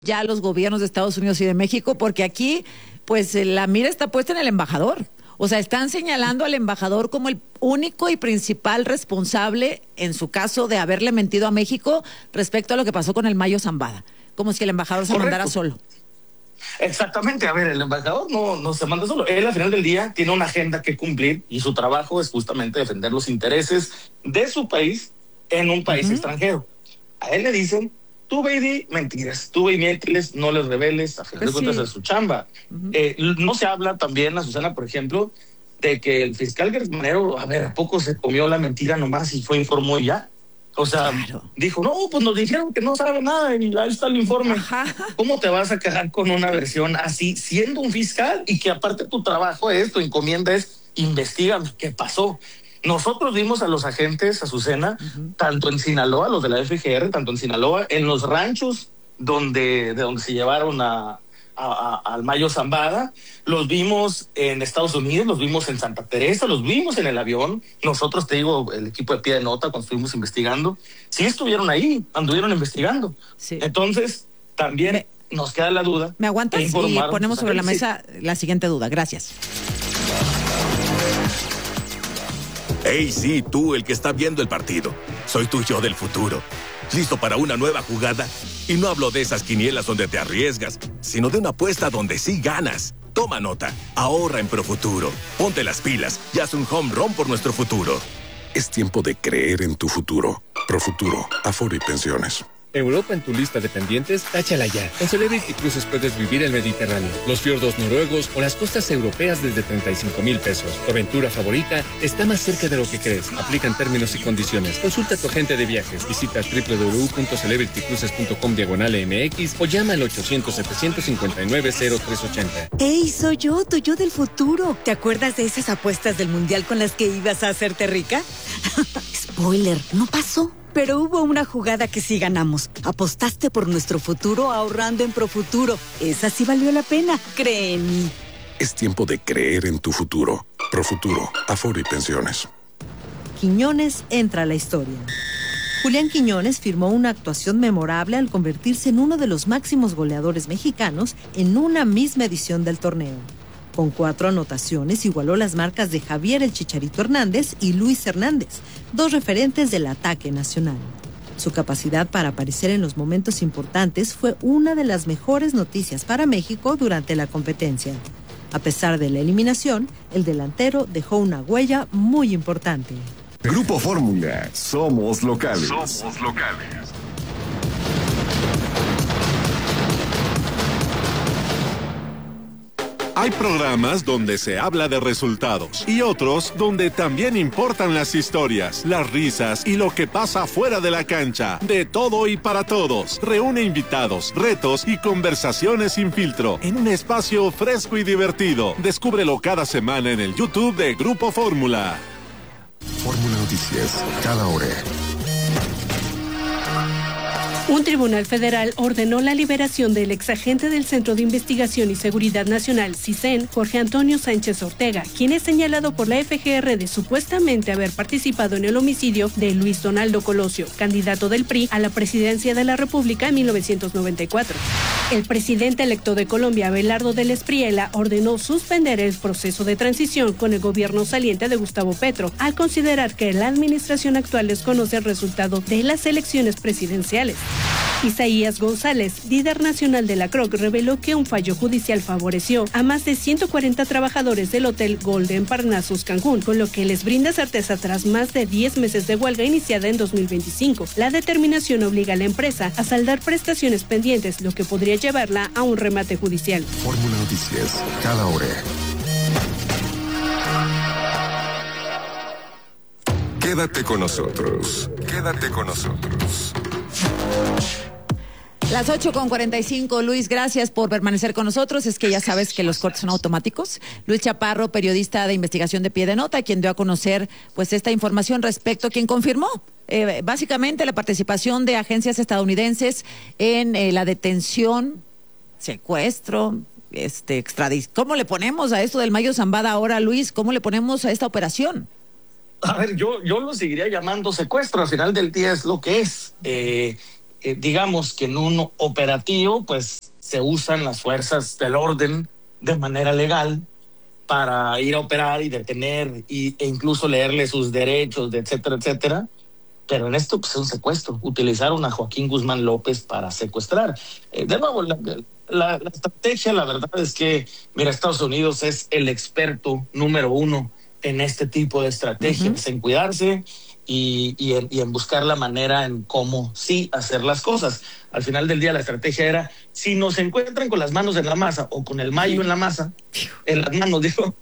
ya los gobiernos de Estados Unidos y de México, porque aquí, pues, la mira está puesta en el embajador. O sea, están señalando al embajador como el único y principal responsable, en su caso, de haberle mentido a México respecto a lo que pasó con el Mayo Zambada. Como si el embajador se mandara solo. Exactamente, a ver, el embajador no se manda solo. Él al final del día tiene una agenda que cumplir y su trabajo es justamente defender los intereses de su país en un país extranjero. A él le dicen, tú ve y di mentiras, tú ve y miénteles, no les reveles, a final de cuentas es su chamba. No se habla también, Azucena, por ejemplo, de que el fiscal Gertz Manero, a ver, ¿a poco se comió la mentira nomás y informó y ya? O sea, dijo, no, pues nos dijeron que no sabe nada y ahí está el informe. ¿Cómo te vas a quedar con una versión así, siendo un fiscal y que aparte tu trabajo es, tu encomienda es, investígame qué pasó? Nosotros vimos a los agentes, Azucena, tanto en Sinaloa, los de la FGR, tanto en Sinaloa, en los ranchos de donde se llevaron al Mayo Zambada, los vimos en Estados Unidos, los vimos en Santa Teresa, los vimos en el avión. Nosotros, te digo, el equipo de Pie de Nota, cuando estuvimos investigando, sí estuvieron ahí, anduvieron investigando. Sí. Entonces, también nos queda la duda. ¿Me aguantas? Y ponemos sobre la mesa la siguiente duda. Gracias. Hey, sí, tú, el que está viendo el partido. Soy tu yo del futuro. ¿Listo para una nueva jugada? Y no hablo de esas quinielas donde te arriesgas, sino de una apuesta donde sí ganas. Toma nota, ahorra en Profuturo. Ponte las pilas y haz un home run por nuestro futuro. Es tiempo de creer en tu futuro. Profuturo, Afore y Pensiones. Europa en tu lista de pendientes, táchala ya. Con Celebrity Cruises puedes vivir el Mediterráneo, los fiordos noruegos o las costas europeas desde 35,000 pesos. Tu aventura favorita está más cerca de lo que crees. Aplican términos y condiciones. Consulta a tu agente de viajes. Visita www.celebritycruises.com/MX o llama al 800-759-0380. ¡Ey, soy yo, tu yo del futuro! ¿Te acuerdas de esas apuestas del mundial con las que ibas a hacerte rica? Spoiler, no pasó. Pero hubo una jugada que sí ganamos. Apostaste por nuestro futuro ahorrando en Profuturo. Esa sí valió la pena, cree en mí. Es tiempo de creer en tu futuro. Profuturo, Afore y Pensiones. Quiñones entra a la historia. Julián Quiñones firmó una actuación memorable al convertirse en uno de los máximos goleadores mexicanos en una misma edición del torneo. Con 4 anotaciones igualó las marcas de Javier el Chicharito Hernández y Luis Hernández, 2 referentes del ataque nacional. Su capacidad para aparecer en los momentos importantes fue una de las mejores noticias para México durante la competencia. A pesar de la eliminación, el delantero dejó una huella muy importante. Grupo Fórmula, somos locales. Somos locales. Hay programas donde se habla de resultados y otros donde también importan las historias, las risas y lo que pasa fuera de la cancha. De todo y para todos. Reúne invitados, retos y conversaciones sin filtro en un espacio fresco y divertido. Descúbrelo cada semana en el YouTube de Grupo Fórmula. Fórmula Noticias, cada hora. Un tribunal federal ordenó la liberación del exagente del Centro de Investigación y Seguridad Nacional, CISEN, Jorge Antonio Sánchez Ortega, quien es señalado por la FGR de supuestamente haber participado en el homicidio de Luis Donaldo Colosio, candidato del PRI a la presidencia de la República en 1994. El presidente electo de Colombia, Abelardo del Espriella, ordenó suspender el proceso de transición con el gobierno saliente de Gustavo Petro, al considerar que la administración actual desconoce el resultado de las elecciones presidenciales. Isaías González, líder nacional de la CROC, reveló que un fallo judicial favoreció a más de 140 trabajadores del Hotel Golden Parnassus Cancún, con lo que les brinda certeza tras más de 10 meses de huelga iniciada en 2025. La determinación obliga a la empresa a saldar prestaciones pendientes, lo que podría llevarla a un remate judicial. Fórmula Noticias, cada hora. Quédate con nosotros. Quédate con nosotros. Las 8:45, Luis, gracias por permanecer con nosotros. Es que ya sabes que los cortes son automáticos. Luis Chaparro, periodista de investigación de Pie de Nota, quien dio a conocer pues esta información respecto a quien confirmó básicamente la participación de agencias estadounidenses en la detención, secuestro, extradición. ¿Cómo le ponemos a esto del Mayo Zambada ahora, Luis? ¿Cómo le ponemos a esta operación? A ver, yo lo seguiría llamando secuestro. Al final del día es lo que es. digamos que en un operativo, pues se usan las fuerzas del orden de manera legal para ir a operar y detener e incluso leerle sus derechos, etcétera, etcétera. Pero en esto pues, es un secuestro. Utilizaron a Joaquín Guzmán López para secuestrar. De nuevo, la estrategia, la verdad es que, mira, Estados Unidos es el experto número 1 en este tipo de estrategias, en cuidarse y en buscar la manera en cómo sí hacer las cosas. Al final del día la estrategia era, si nos encuentran con las manos en la masa o con el mayo en la masa, en las manos, digo,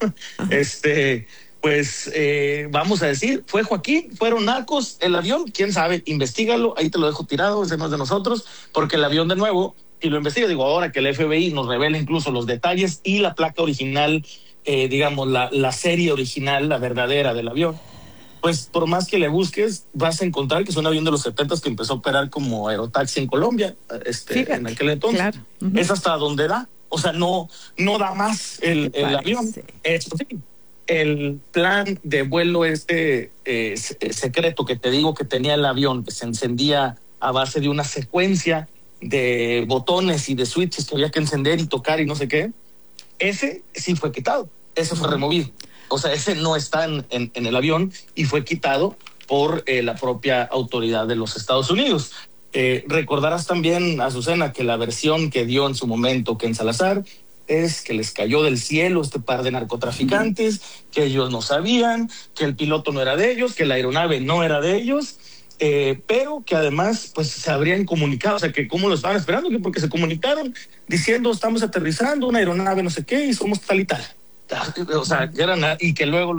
pues vamos a decir, fue Joaquín, fueron narcos, el avión, quién sabe, investígalo, ahí te lo dejo tirado, ese no es de nosotros, porque el avión de nuevo, y lo investiga, digo, ahora que el FBI nos revela incluso los detalles y la placa original, digamos, la serie original, la verdadera del avión, pues por más que le busques, vas a encontrar que es un avión de los 70s que empezó a operar como aerotaxi en Colombia, Fíjate, en aquel entonces. Claro. Es hasta donde da, o sea, no da más el avión. Eso sí, el plan de vuelo secreto que te digo que tenía el avión, que se encendía a base de una secuencia de botones y de switches que había que encender y tocar y no sé qué, ese sí fue quitado, ese fue removido. O sea, ese no está en el avión y fue quitado por la propia autoridad de los Estados Unidos. Recordarás también, Azucena, que la versión que dio en su momento Ken Salazar es que les cayó del cielo este par de narcotraficantes, que ellos no sabían, que el piloto no era de ellos, que la aeronave no era de ellos, pero que además pues se habrían comunicado, o sea, que cómo lo estaban esperando, que porque se comunicaron diciendo estamos aterrizando una aeronave no sé qué y somos tal y tal. O sea, que eran, y que luego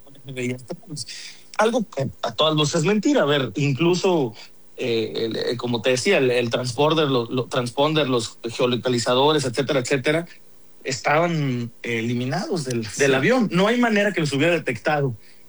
algo que a todas luces es mentira. A ver, incluso como te decía, el transponder, los geolocalizadores, etcétera, etcétera, estaban eliminados del avión. No hay manera que los hubiera detectado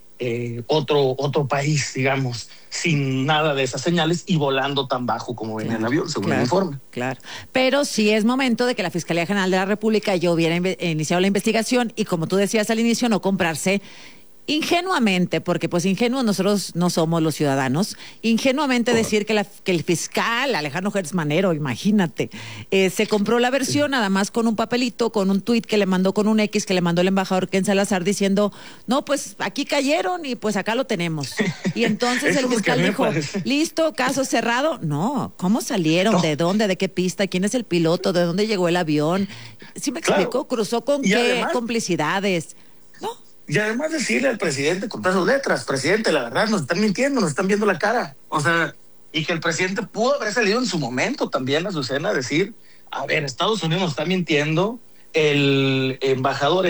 otro país, digamos, sin nada de esas señales y volando tan bajo como venía el avión, según el informe. Claro, pero sí es momento de que la Fiscalía General de la República ya hubiera iniciado la investigación y, como tú decías al inicio, no comprarse ingenuamente, porque pues ingenuos nosotros no somos los ciudadanos, ingenuamente decir que el fiscal Alejandro Gertz Manero, imagínate, se compró la versión nada más con un papelito, con un tuit que le mandó, con un X que le mandó el embajador Ken Salazar diciendo, no, pues aquí cayeron y pues acá lo tenemos. Y entonces el fiscal dijo, listo, caso cerrado. No, ¿cómo salieron? ¿De dónde? ¿De qué pista? ¿Quién es el piloto? ¿De dónde llegó el avión? ¿Sí me explico? ¿Cruzó con qué además, complicidades? No. Y además decirle al presidente con todas sus letras, presidente, la verdad, nos están mintiendo, nos están viendo la cara. O sea, y que el presidente pudo haber salido en su momento también, Azucena, a decir, a ver, Estados Unidos nos está mintiendo, el embajador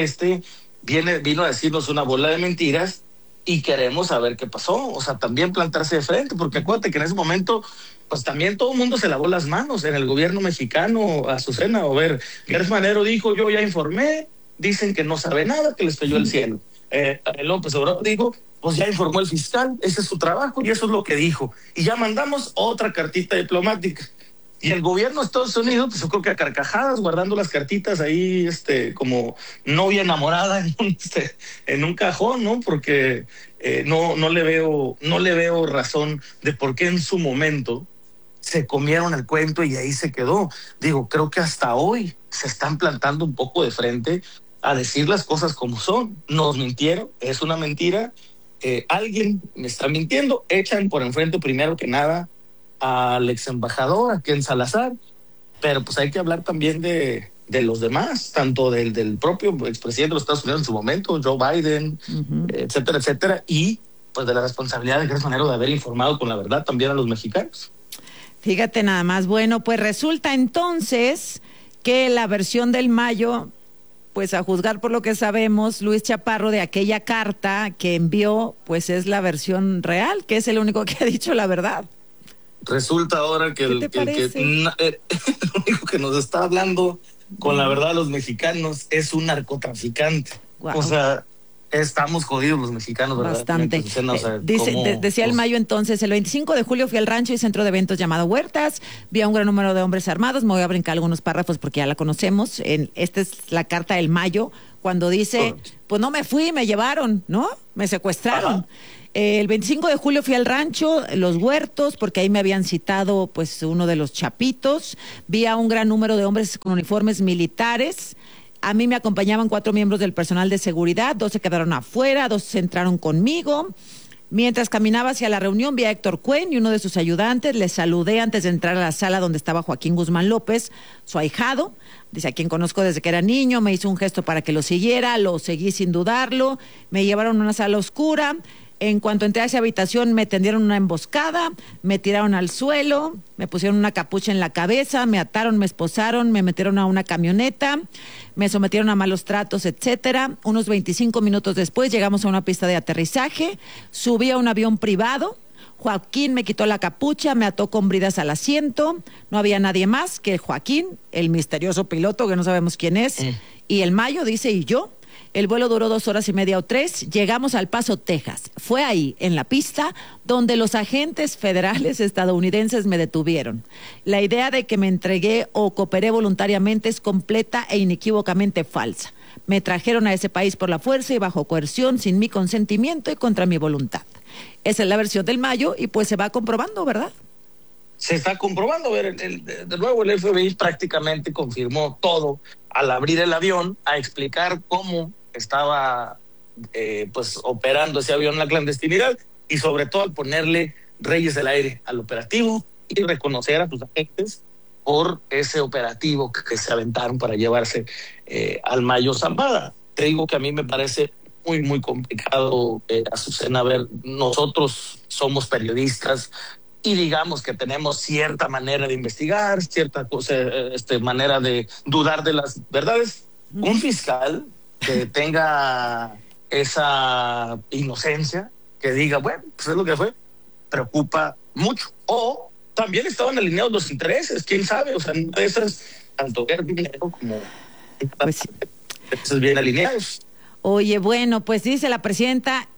vino a decirnos una bola de mentiras y queremos saber qué pasó. O sea, también plantarse de frente, porque acuérdate que en ese momento, pues también todo el mundo se lavó las manos en el gobierno mexicano, Azucena. A ver, Gertz Manero dijo, yo ya informé, dicen que no sabe nada, que les cayó el cielo. López Obrador dijo, pues ya informó el fiscal, ese es su trabajo y eso es lo que dijo. Y ya mandamos otra cartita diplomática. Y el gobierno de Estados Unidos, pues yo creo que a carcajadas, guardando las cartitas ahí, como novia enamorada en un cajón, ¿no? Porque no le veo razón de por qué en su momento se comieron el cuento y ahí se quedó. Digo, creo que hasta hoy se están plantando un poco de frente a decir las cosas como son. Nos mintieron, es una mentira, alguien me está mintiendo, echan por enfrente primero que nada al ex embajador, a Ken Salazar, pero pues hay que hablar también de los demás, tanto del propio expresidente de los Estados Unidos en su momento, Joe Biden, etcétera, etcétera, y pues de la responsabilidad de Gertz Manero de haber informado con la verdad también a los mexicanos. Fíjate nada más. Bueno, pues resulta entonces que la versión del mayo, pues a juzgar por lo que sabemos, Luis Chaparro, de aquella carta que envió, pues es la versión real, que es el único que ha dicho la verdad. Resulta ahora que el único que nos está hablando con la verdad a los mexicanos es un narcotraficante. Wow. O sea, estamos jodidos los mexicanos, ¿verdad? Bastante. Decía el Mayo entonces, el 25 de julio fui al rancho y centro de eventos llamado Huertas, vi a un gran número de hombres armados, me voy a brincar algunos párrafos porque ya la conocemos. Esta es la carta del Mayo, cuando dice, pues no me fui, me llevaron, ¿no? Me secuestraron. Ajá. El 25 de julio fui al rancho, Los Huertos, porque ahí me habían citado pues uno de los chapitos. Vi a un gran número de hombres con uniformes militares. A mí me acompañaban 4 miembros del personal de seguridad, 2 se quedaron afuera, 2 entraron conmigo. Mientras caminaba hacia la reunión, vi a Héctor Cuen y uno de sus ayudantes. Les saludé antes de entrar a la sala donde estaba Joaquín Guzmán López, su ahijado. Dice, a quien conozco desde que era niño, me hizo un gesto para que lo siguiera, lo seguí sin dudarlo. Me llevaron a una sala oscura. En cuanto entré a esa habitación, me tendieron una emboscada, me tiraron al suelo, me pusieron una capucha en la cabeza, me ataron, me esposaron, me metieron a una camioneta, me sometieron a malos tratos, etcétera. Unos 25 minutos después llegamos a una pista de aterrizaje, subí a un avión privado. Joaquín me quitó la capucha, me ató con bridas al asiento. No había nadie más que Joaquín, el misterioso piloto que no sabemos quién es, y el Mayo, dice, y yo. El vuelo duró 2 horas y media o 3. Llegamos al Paso, Texas. Fue ahí, en la pista, donde los agentes federales estadounidenses me detuvieron. La idea de que me entregué o cooperé voluntariamente es completa e inequívocamente falsa. Me trajeron a ese país por la fuerza y bajo coerción, sin mi consentimiento y contra mi voluntad. Esa es la versión del Mayo y pues se va comprobando, ¿verdad? Se está comprobando. A ver, de nuevo el FBI prácticamente confirmó todo al abrir el avión, a explicar cómo estaba pues operando ese avión en la clandestinidad y sobre todo al ponerle reyes del aire al operativo y reconocer a sus agentes por ese operativo que se aventaron para llevarse al Mayo Zambada. Te digo que a mí me parece muy, muy complicado, Azucena. A ver, nosotros somos periodistas y digamos que tenemos cierta manera de investigar, cierta cosa, manera de dudar de las verdades. Un fiscal que tenga esa inocencia, que diga, bueno, pues es lo que fue, preocupa mucho. O también estaban alineados los intereses, quién sabe, o sea, esas, tanto ver dinero como pues sí. Esos bien alineados. Oye, bueno, pues dice la presidenta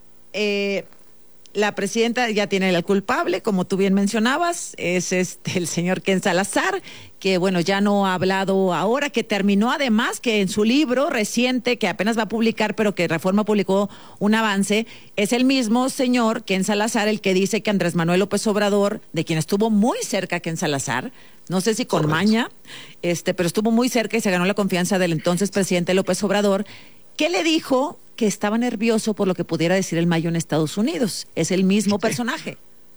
ya tiene el culpable, como tú bien mencionabas, es el señor Ken Salazar, que bueno, ya no ha hablado ahora, que terminó además, que en su libro reciente, que apenas va a publicar, pero que Reforma publicó un avance, es el mismo señor Ken Salazar el que dice que Andrés Manuel López Obrador, de quien estuvo muy cerca Ken Salazar, no sé si con maña, pero estuvo muy cerca y se ganó la confianza del entonces presidente López Obrador, que le dijo que estaba nervioso por lo que pudiera decir el Mayo en Estados Unidos. Es el mismo personaje.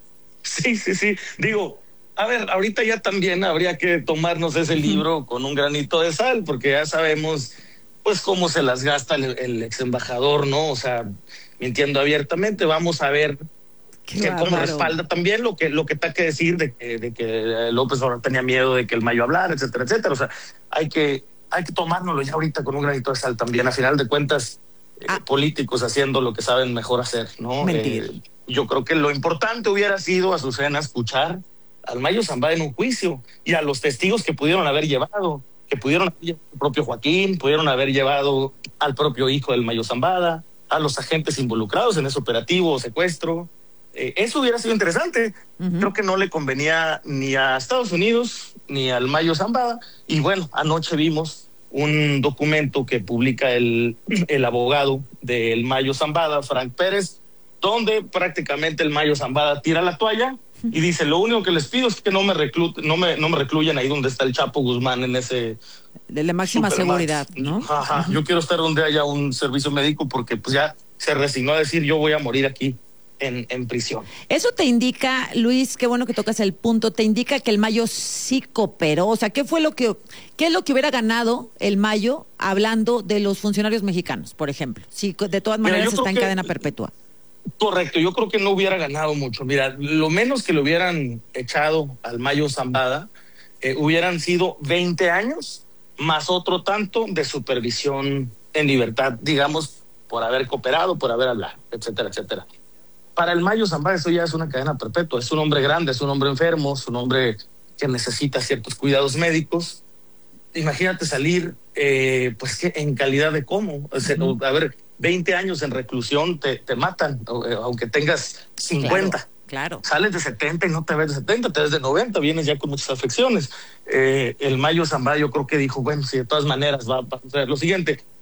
Sí. Digo, a ver, ahorita ya también habría que tomarnos ese libro con un granito de sal, porque ya sabemos, pues, cómo se las gasta el ex embajador, ¿no? O sea, mintiendo abiertamente. Vamos a ver cómo respalda también lo que está que decir de que López Obrador tenía miedo de que el Mayo hablara, etcétera, etcétera. O sea, hay que tomárnoslo ya ahorita con un granito de sal también. A final de cuentas, políticos haciendo lo que saben mejor hacer, ¿no? Yo creo que lo importante hubiera sido, Azucena, escuchar al Mayo Zambada en un juicio y a los testigos que pudieron haber llevado, al propio Joaquín, pudieron haber llevado al propio hijo del Mayo Zambada, a los agentes involucrados en ese operativo o secuestro. Eso hubiera sido interesante. Creo que no le convenía ni a Estados Unidos ni al Mayo Zambada. Y bueno, anoche vimos un documento que publica el abogado del Mayo Zambada, Frank Pérez, donde prácticamente el Mayo Zambada tira la toalla y dice, lo único que les pido es que no me recluyan ahí donde está el Chapo Guzmán, en ese de la máxima seguridad, ¿no? Ajá. Yo quiero estar donde haya un servicio médico, porque pues ya se resignó a decir, yo voy a morir aquí en prisión. Eso te indica, Luis, qué bueno que tocas el punto, te indica que el Mayo sí cooperó. O sea, ¿qué es lo que hubiera ganado el Mayo hablando de los funcionarios mexicanos, por ejemplo? Si de todas maneras está en cadena perpetua. Correcto, yo creo que no hubiera ganado mucho. Mira, lo menos que le hubieran echado al Mayo Zambada hubieran sido 20 años más otro tanto de supervisión en libertad, digamos, por haber cooperado, por haber hablado, etcétera, etcétera. Para el Mayo Zambada eso ya es una cadena perpetua. Es un hombre grande, es un hombre enfermo, es un hombre que necesita ciertos cuidados médicos. Imagínate salir, pues, que en calidad de cómo. O sea, a ver, 20 años en reclusión te matan, aunque tengas 50. Claro. Sales de 70 y no te ves de 70, te ves de 90, vienes ya con muchas afecciones. El Mayo Zambada yo creo que dijo, bueno, si de todas maneras va a hacer lo siguiente.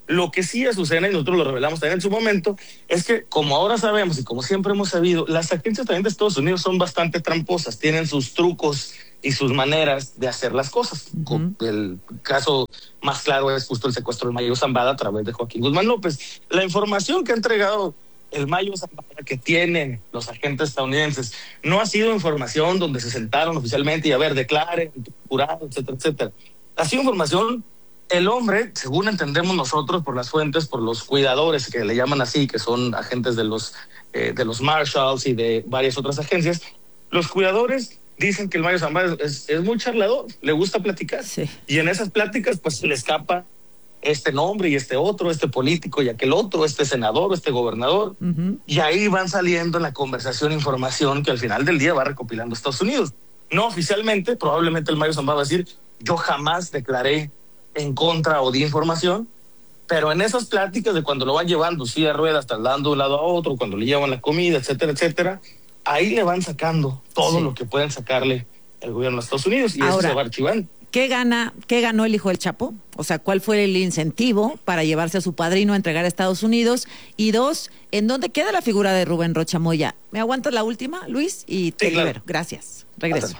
Lo que sí, Azucena, y nosotros lo revelamos también en su momento, es que como ahora sabemos y como siempre hemos sabido, las agencias también de Estados Unidos son bastante tramposas, tienen sus trucos y sus maneras de hacer las cosas. El caso más claro es justo el secuestro del Mayo Zambada a través de Joaquín Guzmán López. La información que ha entregado el Mayo Zambada, que tienen los agentes estadounidenses, no ha sido información donde se sentaron oficialmente y a ver, declaren, jurado, etcétera, etcétera. Ha sido información. El hombre, según entendemos nosotros por las fuentes, por los cuidadores que le llaman así, que son agentes de los Marshalls y de varias otras agencias, los cuidadores dicen que el Mayo Zambada es muy charlador, le gusta platicar. Sí. Y en esas pláticas pues se le escapa este nombre y este otro, este político y aquel otro, este senador, este gobernador. Y ahí van saliendo en la conversación información que al final del día va recopilando Estados Unidos. No oficialmente, probablemente el Mayo Zambada va a decir, yo jamás declaré en contra o de información, pero en esas pláticas de cuando lo van llevando silla de ruedas, trasladando de un lado a otro, cuando le llevan la comida, etcétera, etcétera, ahí le van sacando todo lo que pueden sacarle el gobierno de Estados Unidos y ahora, eso se va archivando. ¿Qué ganó el hijo del Chapo? O sea, ¿cuál fue el incentivo para llevarse a su padrino a entregar a Estados Unidos? Y dos, ¿en dónde queda la figura de Rubén Rocha Moya? ¿Me aguantas la última, Luis? Y te libero. Gracias. Regreso.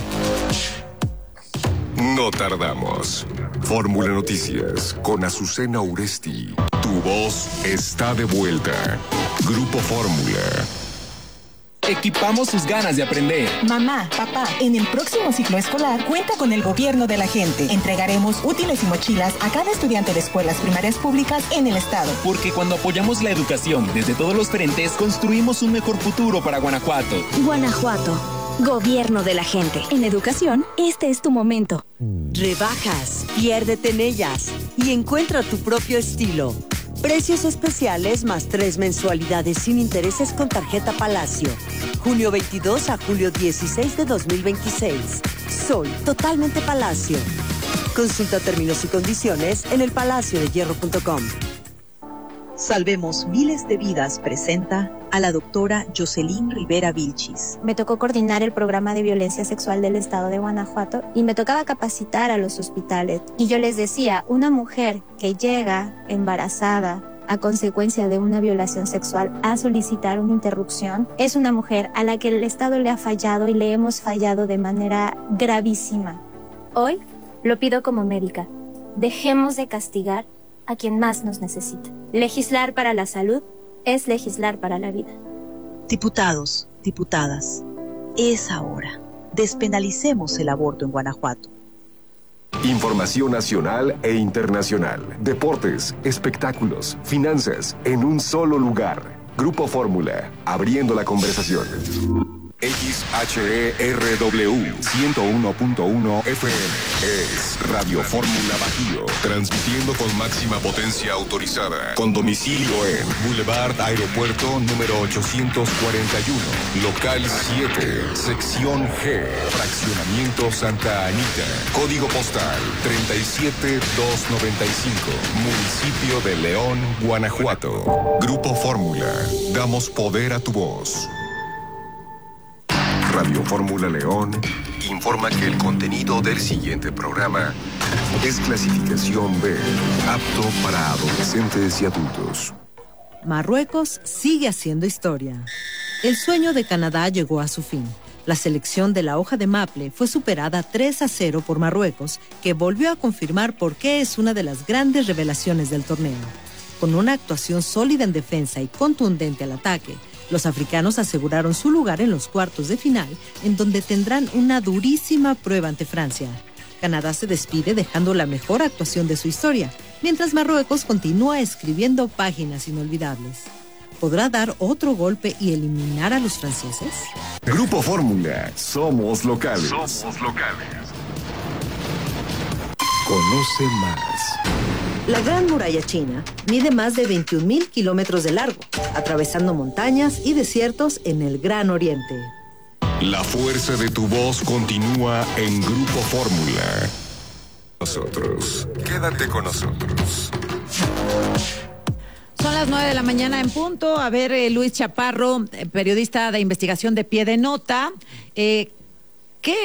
No tardamos. Fórmula Noticias con Azucena Uresti. Tu voz está de vuelta. Grupo Fórmula. Equipamos sus ganas de aprender. Mamá, papá, en el próximo ciclo escolar cuenta con el gobierno de la gente. Entregaremos útiles y mochilas a cada estudiante de escuelas primarias públicas en el estado. Porque cuando apoyamos la educación desde todos los frentes, construimos un mejor futuro para Guanajuato. Guanajuato, gobierno de la gente. En educación, este es tu momento. Rebajas, piérdete en ellas y encuentra tu propio estilo. Precios especiales más 3 mensualidades sin intereses con tarjeta Palacio. Junio 22 a julio 16 de 2026. Soy totalmente Palacio. Consulta términos y condiciones en elpalaciodehierro.com. Salvemos Miles de Vidas presenta a la doctora Jocelyn Rivera Vilchis. Me tocó coordinar el programa de violencia sexual del estado de Guanajuato y me tocaba capacitar a los hospitales. Y yo les decía, una mujer que llega embarazada a consecuencia de una violación sexual a solicitar una interrupción, es una mujer a la que el Estado le ha fallado y le hemos fallado de manera gravísima. Hoy lo pido como médica. Dejemos de castigar a quien más nos necesita. Legislar para la salud es legislar para la vida. Diputados, diputadas, es ahora. Despenalicemos el aborto en Guanajuato. Información nacional e internacional. Deportes, espectáculos, finanzas, en un solo lugar. Grupo Fórmula, abriendo la conversación. XHERW 101.1 FM es Radio Fórmula Bajío, transmitiendo con máxima potencia autorizada, con domicilio en Boulevard Aeropuerto número 841, local 7, sección G, fraccionamiento Santa Anita, código postal 37295, municipio de León, Guanajuato. Grupo Fórmula, damos poder a tu voz. Radio Fórmula León informa que el contenido del siguiente programa es clasificación B, apto para adolescentes y adultos. Marruecos sigue haciendo historia. El sueño de Canadá llegó a su fin. La selección de la hoja de maple fue superada 3-0 por Marruecos, que volvió a confirmar por qué es una de las grandes revelaciones del torneo. Con una actuación sólida en defensa y contundente al ataque, los africanos aseguraron su lugar en los cuartos de final, en donde tendrán una durísima prueba ante Francia. Canadá se despide dejando la mejor actuación de su historia, mientras Marruecos continúa escribiendo páginas inolvidables. ¿Podrá dar otro golpe y eliminar a los franceses? Grupo Fórmula, somos locales. Somos locales. Conoce más. La Gran Muralla China mide más de 21,000 kilómetros de largo, atravesando montañas y desiertos en el Gran Oriente. La fuerza de tu voz continúa en Grupo Fórmula. Nosotros, quédate con nosotros. Son las 9 de la mañana en punto. A ver, Luis Chaparro, periodista de investigación de Pie de Nota.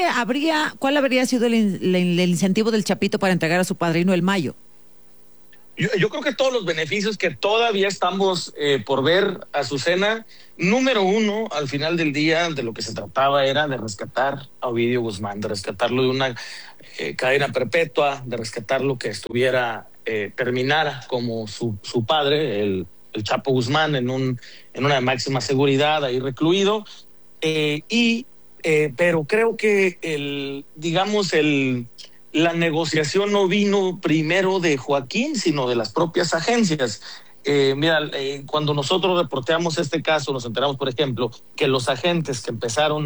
¿Cuál habría sido el incentivo del Chapito para entregar a su padrino el Mayo? Yo creo que todos los beneficios que todavía estamos por ver, Azucena, número uno, al final del día, de lo que se trataba era de rescatar a Ovidio Guzmán, de rescatarlo de una cadena perpetua, de rescatarlo que terminara como su padre, el Chapo Guzmán, en una máxima seguridad, ahí recluido, pero creo que la negociación no vino primero de Joaquín, sino de las propias agencias. Cuando nosotros reporteamos este caso, nos enteramos, por ejemplo, que los agentes que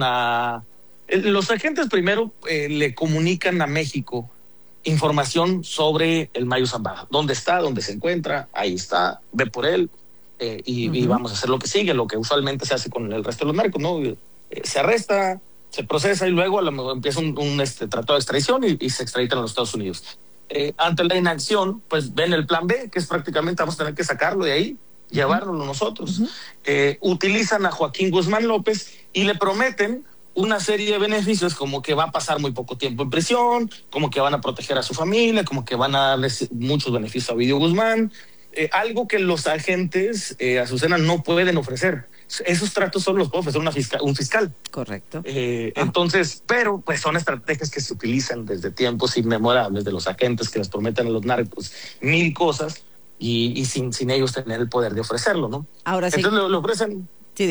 los agentes primero le comunican a México información sobre el Mayo Zambada. ¿Dónde está? ¿Dónde se encuentra? Ahí está, ve por él y vamos a hacer lo que sigue, lo que usualmente se hace con el resto de los narcos, ¿no? Se arresta, se procesa y luego a lo mejor empieza un tratado de extradición y se extraditan a los Estados Unidos. Ante la inacción, pues ven el plan B, que es prácticamente vamos a tener que sacarlo de ahí, llevárnoslo nosotros. Utilizan a Joaquín Guzmán López y le prometen una serie de beneficios, como que va a pasar muy poco tiempo en prisión, como que van a proteger a su familia, como que van a darles muchos beneficios a Ovidio Guzmán, algo que los agentes, Azucena, no pueden ofrecer. Esos tratos solo los puede ofrecer un fiscal. Correcto. Entonces, pero pues son estrategias que se utilizan desde tiempos inmemorables de los agentes que les prometen a los narcos 1000 cosas y sin ellos tener el poder de ofrecerlo, ¿no? Ahora sí. Entonces lo ofrecen. Sí,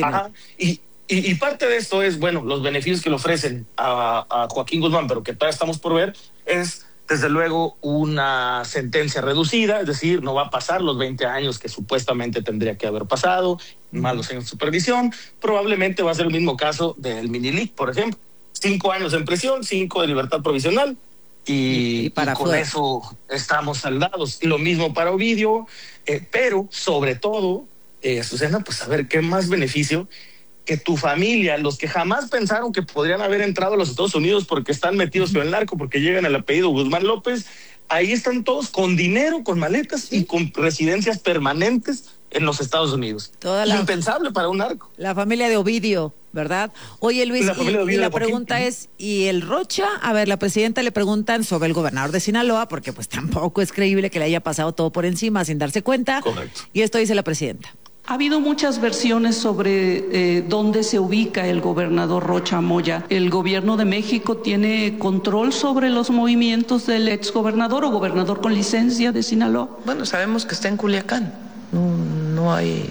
y parte de esto es, bueno, los beneficios que le ofrecen a Joaquín Guzmán, pero que todavía estamos por ver, es desde luego una sentencia reducida, es decir, no va a pasar los 20 años que supuestamente tendría que haber pasado, más los años de supervisión. Probablemente va a ser el mismo caso del Minilic, por ejemplo. 5 años en prisión, 5 de libertad provisional y con eso estamos saldados. Lo mismo para Ovidio, pero sobre todo, Azucena, pues a ver, ¿qué más beneficio? Que tu familia, los que jamás pensaron que podrían haber entrado a los Estados Unidos porque están metidos con el narco, porque llegan al apellido Guzmán López, ahí están todos con dinero, con maletas y con residencias permanentes en los Estados Unidos. Impensable para un narco. La familia de Ovidio, ¿verdad? Oye, Luis, y la pregunta es, ¿y el Rocha? A ver, la presidenta le preguntan sobre el gobernador de Sinaloa, porque pues tampoco es creíble que le haya pasado todo por encima sin darse cuenta. Correcto. Y esto dice la presidenta. Ha habido muchas versiones sobre dónde se ubica el gobernador Rocha Moya. ¿El gobierno de México tiene control sobre los movimientos del exgobernador o gobernador con licencia de Sinaloa? Bueno, sabemos que está en Culiacán. No hay...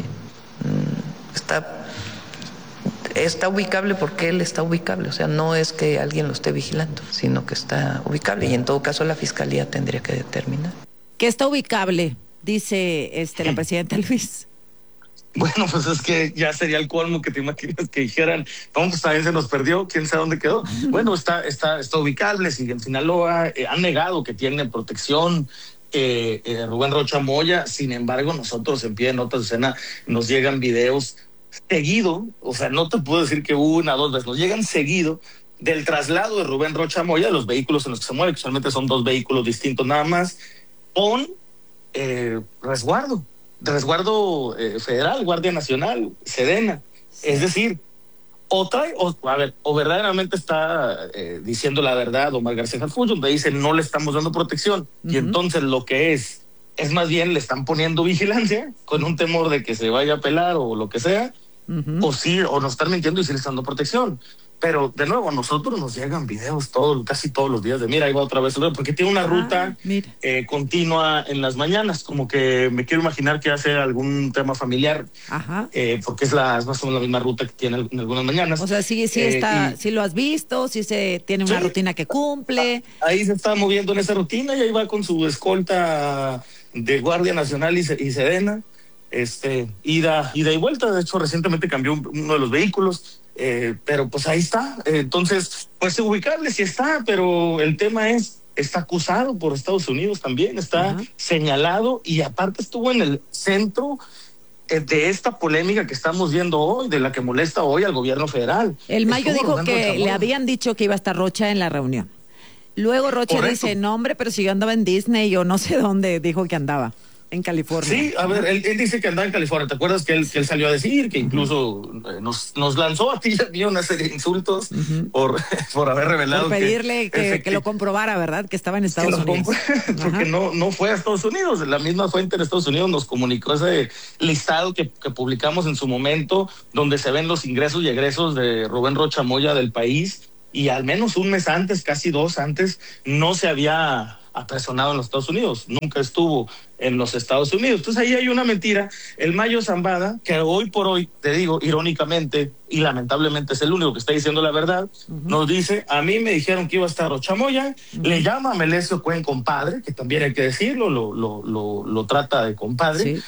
Está ubicable porque él está ubicable. O sea, no es que alguien lo esté vigilando, sino que está ubicable. Y en todo caso la fiscalía tendría que determinar. Que está ubicable, dice la presidenta Luis. Bueno, pues es que ya sería el colmo que te imaginas que dijeran, no, pues también se nos perdió, quién sabe dónde quedó. Bueno, está ubicable, sigue en Sinaloa, han negado que tiene protección Rubén Rocha Moya. Sin embargo, nosotros en Pie de Nota, Azucena, nos llegan videos seguido, o sea, no te puedo decir que 1 o 2 veces, nos llegan seguido del traslado de Rubén Rocha Moya, de los vehículos en los que se mueve, que usualmente son 2 vehículos distintos nada más, con resguardo federal, Guardia Nacional, Sedena. Sí. Es decir, o verdaderamente está diciendo la verdad Omar García Harfuch, donde dice no le estamos dando protección, y entonces lo que es más bien le están poniendo vigilancia con un temor de que se vaya a pelar o lo que sea, o nos están mintiendo y sí le están dando protección. Pero de nuevo, a nosotros nos llegan videos casi todos los días de mira, ahí va otra vez, porque tiene una ruta continua en las mañanas, como que me quiero imaginar que hace algún tema familiar, porque es más o menos la misma ruta que tiene en algunas mañanas. O sea, sí lo has visto, sí tiene una rutina que cumple. Ahí se está moviendo en esa rutina y ahí va con su escolta de Guardia Nacional y Sedena, ida y vuelta. De hecho, recientemente cambió uno de los vehículos. Pero pues ahí está. Entonces, pues ubicable sí está, pero el tema está acusado por Estados Unidos también, está señalado y aparte estuvo en el centro de esta polémica que estamos viendo hoy, de la que molesta hoy al gobierno federal. El Mayo dijo que le habían dicho que iba a estar Rocha en la reunión. Luego Rocha dice, no hombre, pero si yo andaba en Disney o no sé dónde dijo que andaba. En California. Sí, a ver, él dice que andaba en California. ¿Te acuerdas que él salió a decir que incluso nos lanzó a ti y a mí una serie de insultos por haber revelado por pedirle que lo comprobara, ¿verdad? Que estaba en Estados Unidos. Porque no fue a Estados Unidos. La misma fuente en Estados Unidos nos comunicó ese listado que publicamos en su momento, donde se ven los ingresos y egresos de Rubén Rocha Moya del país, y al menos un mes antes, casi 2 antes, no se había apersonado en los Estados Unidos, nunca estuvo en los Estados Unidos. Entonces ahí hay una mentira. El Mayo Zambada, que hoy por hoy, te digo, irónicamente y lamentablemente es el único que está diciendo la verdad, nos dice, a mí me dijeron que iba a estar Rocha Moya, le llama a Melesio Cuen compadre, que también hay que decirlo, lo trata de compadre,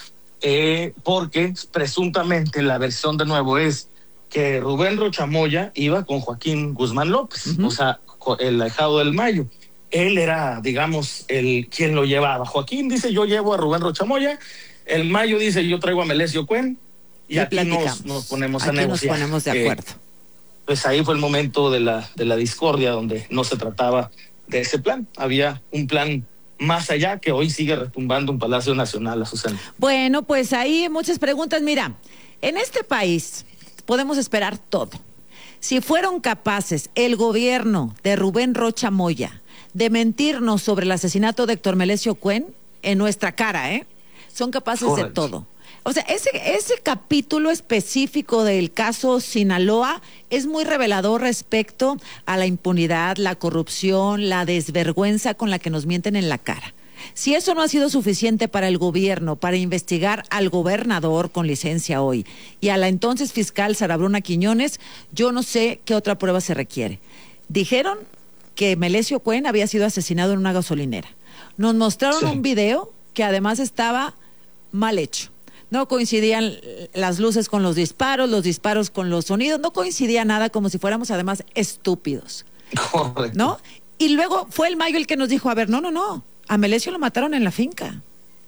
porque presuntamente la versión de nuevo es que Rubén Rocha Moya iba con Joaquín Guzmán López, o sea, el ahijado del Mayo. Él era, digamos, quien lo llevaba. Joaquín dice, yo llevo a Rubén Rocha Moya. El Mayo dice, yo traigo a Melesio Cuen. Y aquí nos ponemos a negociar. Nos ponemos de acuerdo. Pues ahí fue el momento de la discordia, donde no se trataba de ese plan. Había un plan más allá que hoy sigue retumbando en Palacio Nacional, Azucena. Bueno, pues ahí muchas preguntas. Mira, en este país podemos esperar todo. Si fueron capaces el gobierno de Rubén Rocha Moya de mentirnos sobre el asesinato de Héctor Melesio Cuen en nuestra cara, son capaces de todo. O sea, ese capítulo específico del caso Sinaloa es muy revelador respecto a la impunidad, la corrupción, la desvergüenza con la que nos mienten en la cara. Si eso no ha sido suficiente para el gobierno para investigar al gobernador con licencia hoy y a la entonces fiscal Sara Bruna Quiñones, yo no sé qué otra prueba se requiere. Dijeron que Melesio Cuen había sido asesinado en una gasolinera. Nos mostraron un video que además estaba mal hecho. No coincidían las luces con los disparos con los sonidos, no coincidía nada, como si fuéramos además estúpidos. Correcto. ¿No? Y luego fue el Mayo el que nos dijo, a ver, no, a Melesio lo mataron en la finca.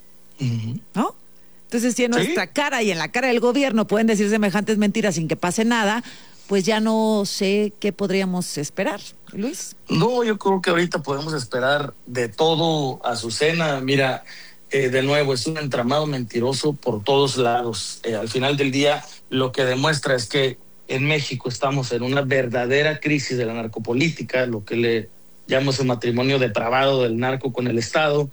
¿No? Entonces, si en nuestra cara y en la cara del gobierno pueden decir semejantes mentiras sin que pase nada, pues ya no sé qué podríamos esperar, Luis. No, yo creo que ahorita podemos esperar de todo, Azucena. Mira, de nuevo, es un entramado mentiroso por todos lados. Al final del día, lo que demuestra es que en México estamos en una verdadera crisis de la narcopolítica, lo que le llamamos el matrimonio depravado del narco con el Estado,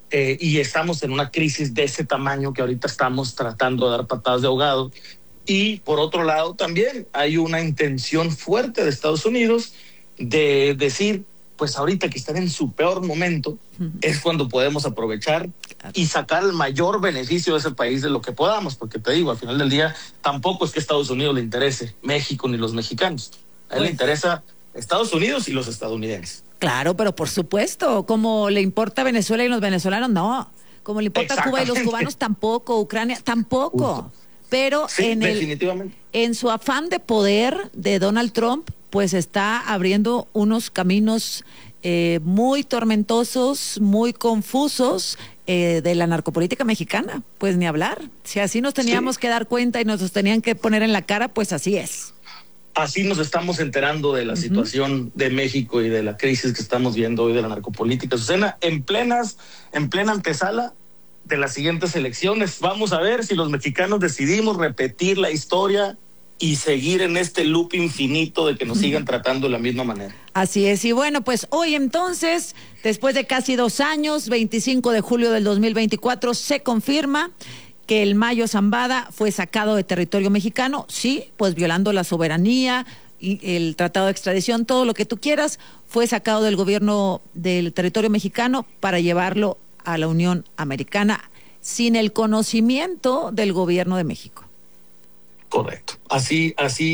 y estamos en una crisis de ese tamaño que ahorita estamos tratando de dar patadas de ahogado. Y por otro lado también hay una intención fuerte de Estados Unidos de decir, pues ahorita que están en su peor momento, es cuando podemos aprovechar y sacar el mayor beneficio de ese país de lo que podamos, porque te digo, al final del día tampoco es que a Estados Unidos le interese México ni los mexicanos. A él le interesa Estados Unidos y los estadounidenses. Claro, pero por supuesto, como le importa Venezuela y los venezolanos, no. Como le importa Cuba y los cubanos, tampoco. Ucrania, tampoco. Pero sí, definitivamente. En su afán de poder de Donald Trump, pues está abriendo unos caminos muy tormentosos, muy confusos de la narcopolítica mexicana. Pues ni hablar. Si así nos teníamos que dar cuenta y nos los tenían que poner en la cara, pues así es. Así nos estamos enterando de la situación de México y de la crisis que estamos viendo hoy de la narcopolítica. Susana, en plena antesala de las siguientes elecciones, vamos a ver si los mexicanos decidimos repetir la historia y seguir en este loop infinito de que nos sigan tratando de la misma manera. Así es, y bueno, pues hoy entonces, después de casi 2 años, 25 de julio del 2024, se confirma que el Mayo Zambada fue sacado de territorio mexicano, sí, pues violando la soberanía y el tratado de extradición, todo lo que tú quieras, fue sacado del gobierno del territorio mexicano para llevarlo a la Unión Americana sin el conocimiento del gobierno de México. Correcto. Así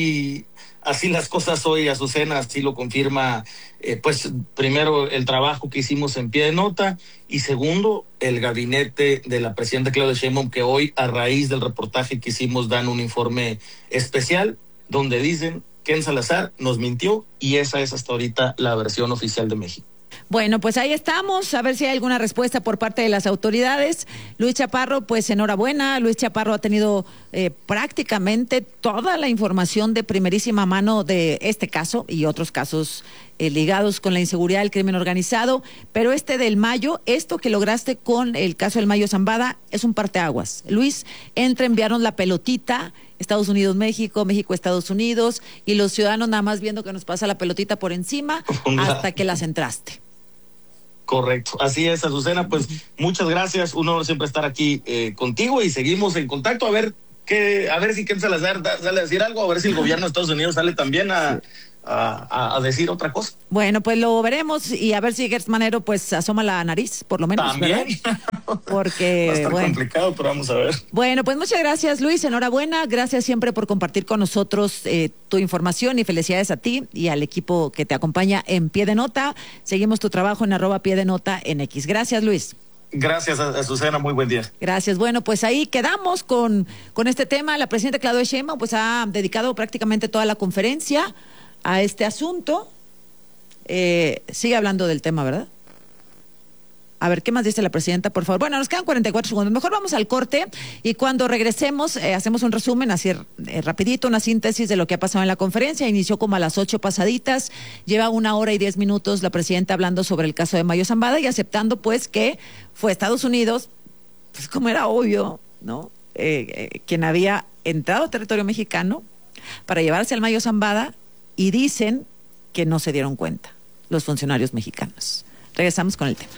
las cosas hoy, Azucena, así lo confirma, pues primero el trabajo que hicimos en pie de nota y segundo el gabinete de la presidenta Claudia Sheinbaum, que hoy a raíz del reportaje que hicimos dan un informe especial donde dicen Ken Salazar nos mintió y esa es hasta ahorita la versión oficial de México. Bueno, pues ahí estamos, a ver si hay alguna respuesta por parte de las autoridades. Luis Chaparro, pues enhorabuena. Luis Chaparro ha tenido prácticamente toda la información de primerísima mano de este caso y otros casos ligados con la inseguridad del crimen organizado, pero este del Mayo, esto que lograste con el caso del Mayo Zambada, es un parteaguas. Luis, enviaron la pelotita, Estados Unidos, México, México, Estados Unidos, y los ciudadanos nada más viendo que nos pasa la pelotita por encima hasta que la centraste. Correcto, así es, Azucena, pues muchas gracias, un honor siempre estar aquí contigo y seguimos en contacto a ver si Ken Salazar sale a decir algo, a ver si el gobierno de Estados Unidos sale también a decir otra cosa. Bueno, pues lo veremos y a ver si Gertz Manero pues asoma la nariz, por lo menos. También. Porque va a estar complicado, pero vamos a ver. Bueno, pues muchas gracias, Luis, enhorabuena, gracias siempre por compartir con nosotros tu información y felicidades a ti y al equipo que te acompaña en Pie de Nota. Seguimos tu trabajo en @PieDeNota en X. Gracias, Luis. Gracias, Azucena, muy buen día. Gracias. Bueno, pues ahí quedamos con este tema. La presidenta Claudia Sheinbaum pues ha dedicado prácticamente toda la conferencia a este asunto. Sigue hablando del tema, ¿verdad? A ver, ¿qué más dice la presidenta, por favor? Bueno, nos quedan 44 segundos. Mejor vamos al corte y cuando regresemos hacemos un resumen, así rapidito, una síntesis de lo que ha pasado en la conferencia. Inició como a las 8 pasaditas. Lleva 1 hora y 10 minutos la presidenta hablando sobre el caso de Mayo Zambada y aceptando pues que fue Estados Unidos, pues como era obvio, ¿no? Quien había entrado a territorio mexicano para llevarse al Mayo Zambada, y dicen que no se dieron cuenta los funcionarios mexicanos. Regresamos con el tema.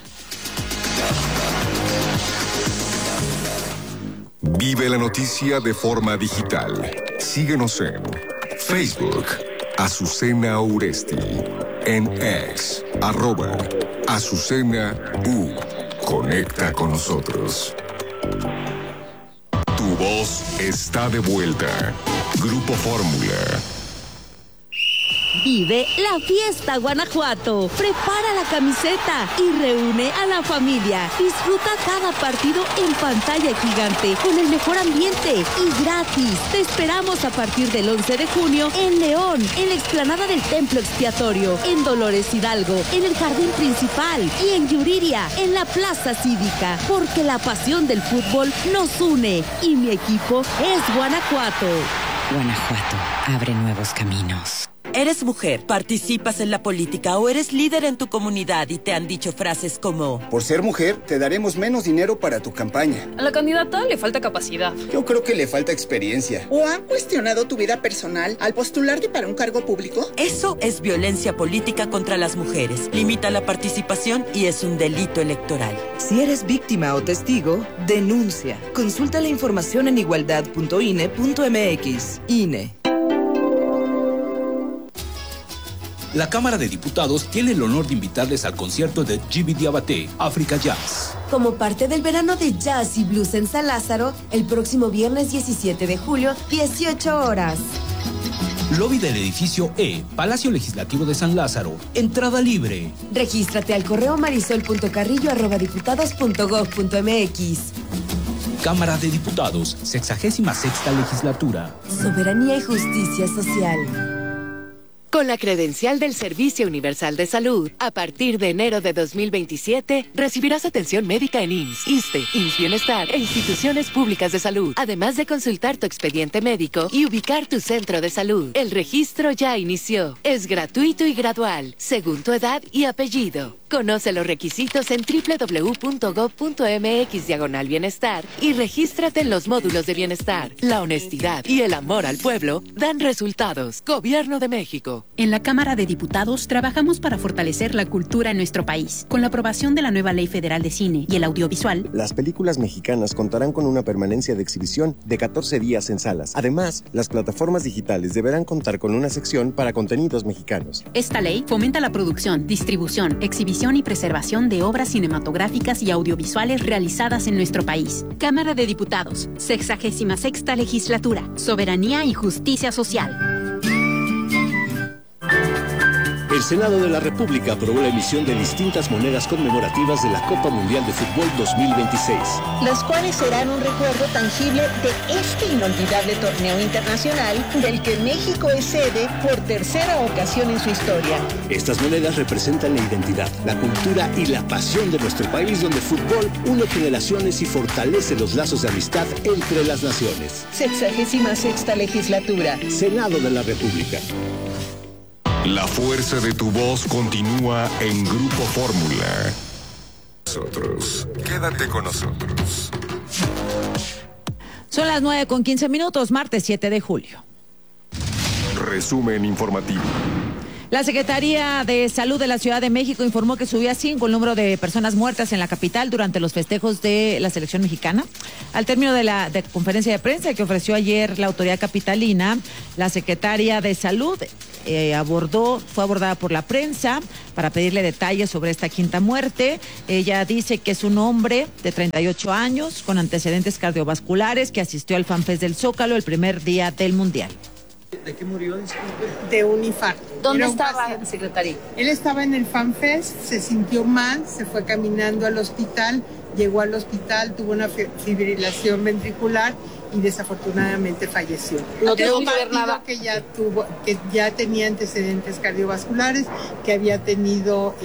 Vive la noticia de forma digital. Síguenos en Facebook, Azucena Uresti, en X, @Azucena U. Conecta con nosotros. Tu voz está de vuelta. Grupo Fórmula. Vive la fiesta Guanajuato. Prepara la camiseta y reúne a la familia. Disfruta cada partido en pantalla gigante con el mejor ambiente y gratis. Te esperamos a partir del 11 de junio en León, en la explanada del Templo Expiatorio, en Dolores Hidalgo, en el Jardín Principal y en Yuriria, en la Plaza Cívica. Porque la pasión del fútbol nos une y mi equipo es Guanajuato. Guanajuato abre nuevos caminos. ¿Eres mujer, participas en la política o eres líder en tu comunidad y te han dicho frases como: por ser mujer, te daremos menos dinero para tu campaña? A la candidata le falta capacidad. Yo creo que le falta experiencia. ¿O han cuestionado tu vida personal al postularte para un cargo público? Eso es violencia política contra las mujeres. Limita la participación y es un delito electoral. Si eres víctima o testigo, denuncia. Consulta la información en igualdad.ine.mx. INE. La Cámara de Diputados tiene el honor de invitarles al concierto de Djiby Diabaté, Africa Jazz. Como parte del verano de jazz y blues en San Lázaro, el próximo viernes 17 de julio, 18 horas. Lobby del edificio E, Palacio Legislativo de San Lázaro. Entrada libre. Regístrate al correo marisol.carrillo@diputados.gov.mx. Cámara de Diputados, 66ª Legislatura. Soberanía y justicia social. Con la credencial del Servicio Universal de Salud, a partir de enero de 2027, recibirás atención médica en IMSS, ISSSTE, IMSS Bienestar e instituciones públicas de salud, además de consultar tu expediente médico y ubicar tu centro de salud. El registro ya inició. Es gratuito y gradual, según tu edad y apellido. Conoce los requisitos en www.gov.mx/bienestar y regístrate en los módulos de bienestar. La honestidad y el amor al pueblo dan resultados. Gobierno de México. En la Cámara de Diputados trabajamos para fortalecer la cultura en nuestro país. Con la aprobación de la nueva Ley Federal de Cine y el Audiovisual, las películas mexicanas contarán con una permanencia de exhibición de 14 días en salas. Además, las plataformas digitales deberán contar con una sección para contenidos mexicanos. Esta ley fomenta la producción, distribución, exhibición y preservación de obras cinematográficas y audiovisuales realizadas en nuestro país. Cámara de Diputados, 66ª Legislatura, Soberanía y Justicia Social. El Senado de la República aprobó la emisión de distintas monedas conmemorativas de la Copa Mundial de Fútbol 2026. Las cuales serán un recuerdo tangible de este inolvidable torneo internacional del que México es sede por tercera ocasión en su historia. Estas monedas representan la identidad, la cultura y la pasión de nuestro país, donde el fútbol une generaciones y fortalece los lazos de amistad entre las naciones. 66ª legislatura. Senado de la República. La fuerza de tu voz continúa en Grupo Fórmula. Nosotros, quédate con nosotros. Son las 9:15, martes 7 de julio. Resumen informativo. La Secretaría de Salud de la Ciudad de México informó que subía 5 el número de personas muertas en la capital durante los festejos de la selección mexicana. Al término de la conferencia de prensa que ofreció ayer la autoridad capitalina, la Secretaría de Salud fue abordada por la prensa para pedirle detalles sobre esta quinta muerte. Ella dice que es un hombre de 38 años con antecedentes cardiovasculares que asistió al FanFest del Zócalo el primer día del Mundial. ¿De qué murió? Disculpe. De un infarto. ¿Dónde estaba, secretaria? Él estaba en el FanFest, se sintió mal, se fue caminando al hospital, llegó al hospital, tuvo una fibrilación ventricular y desafortunadamente falleció. No tuvo que ver nada. Que ya tenía antecedentes cardiovasculares, que había tenido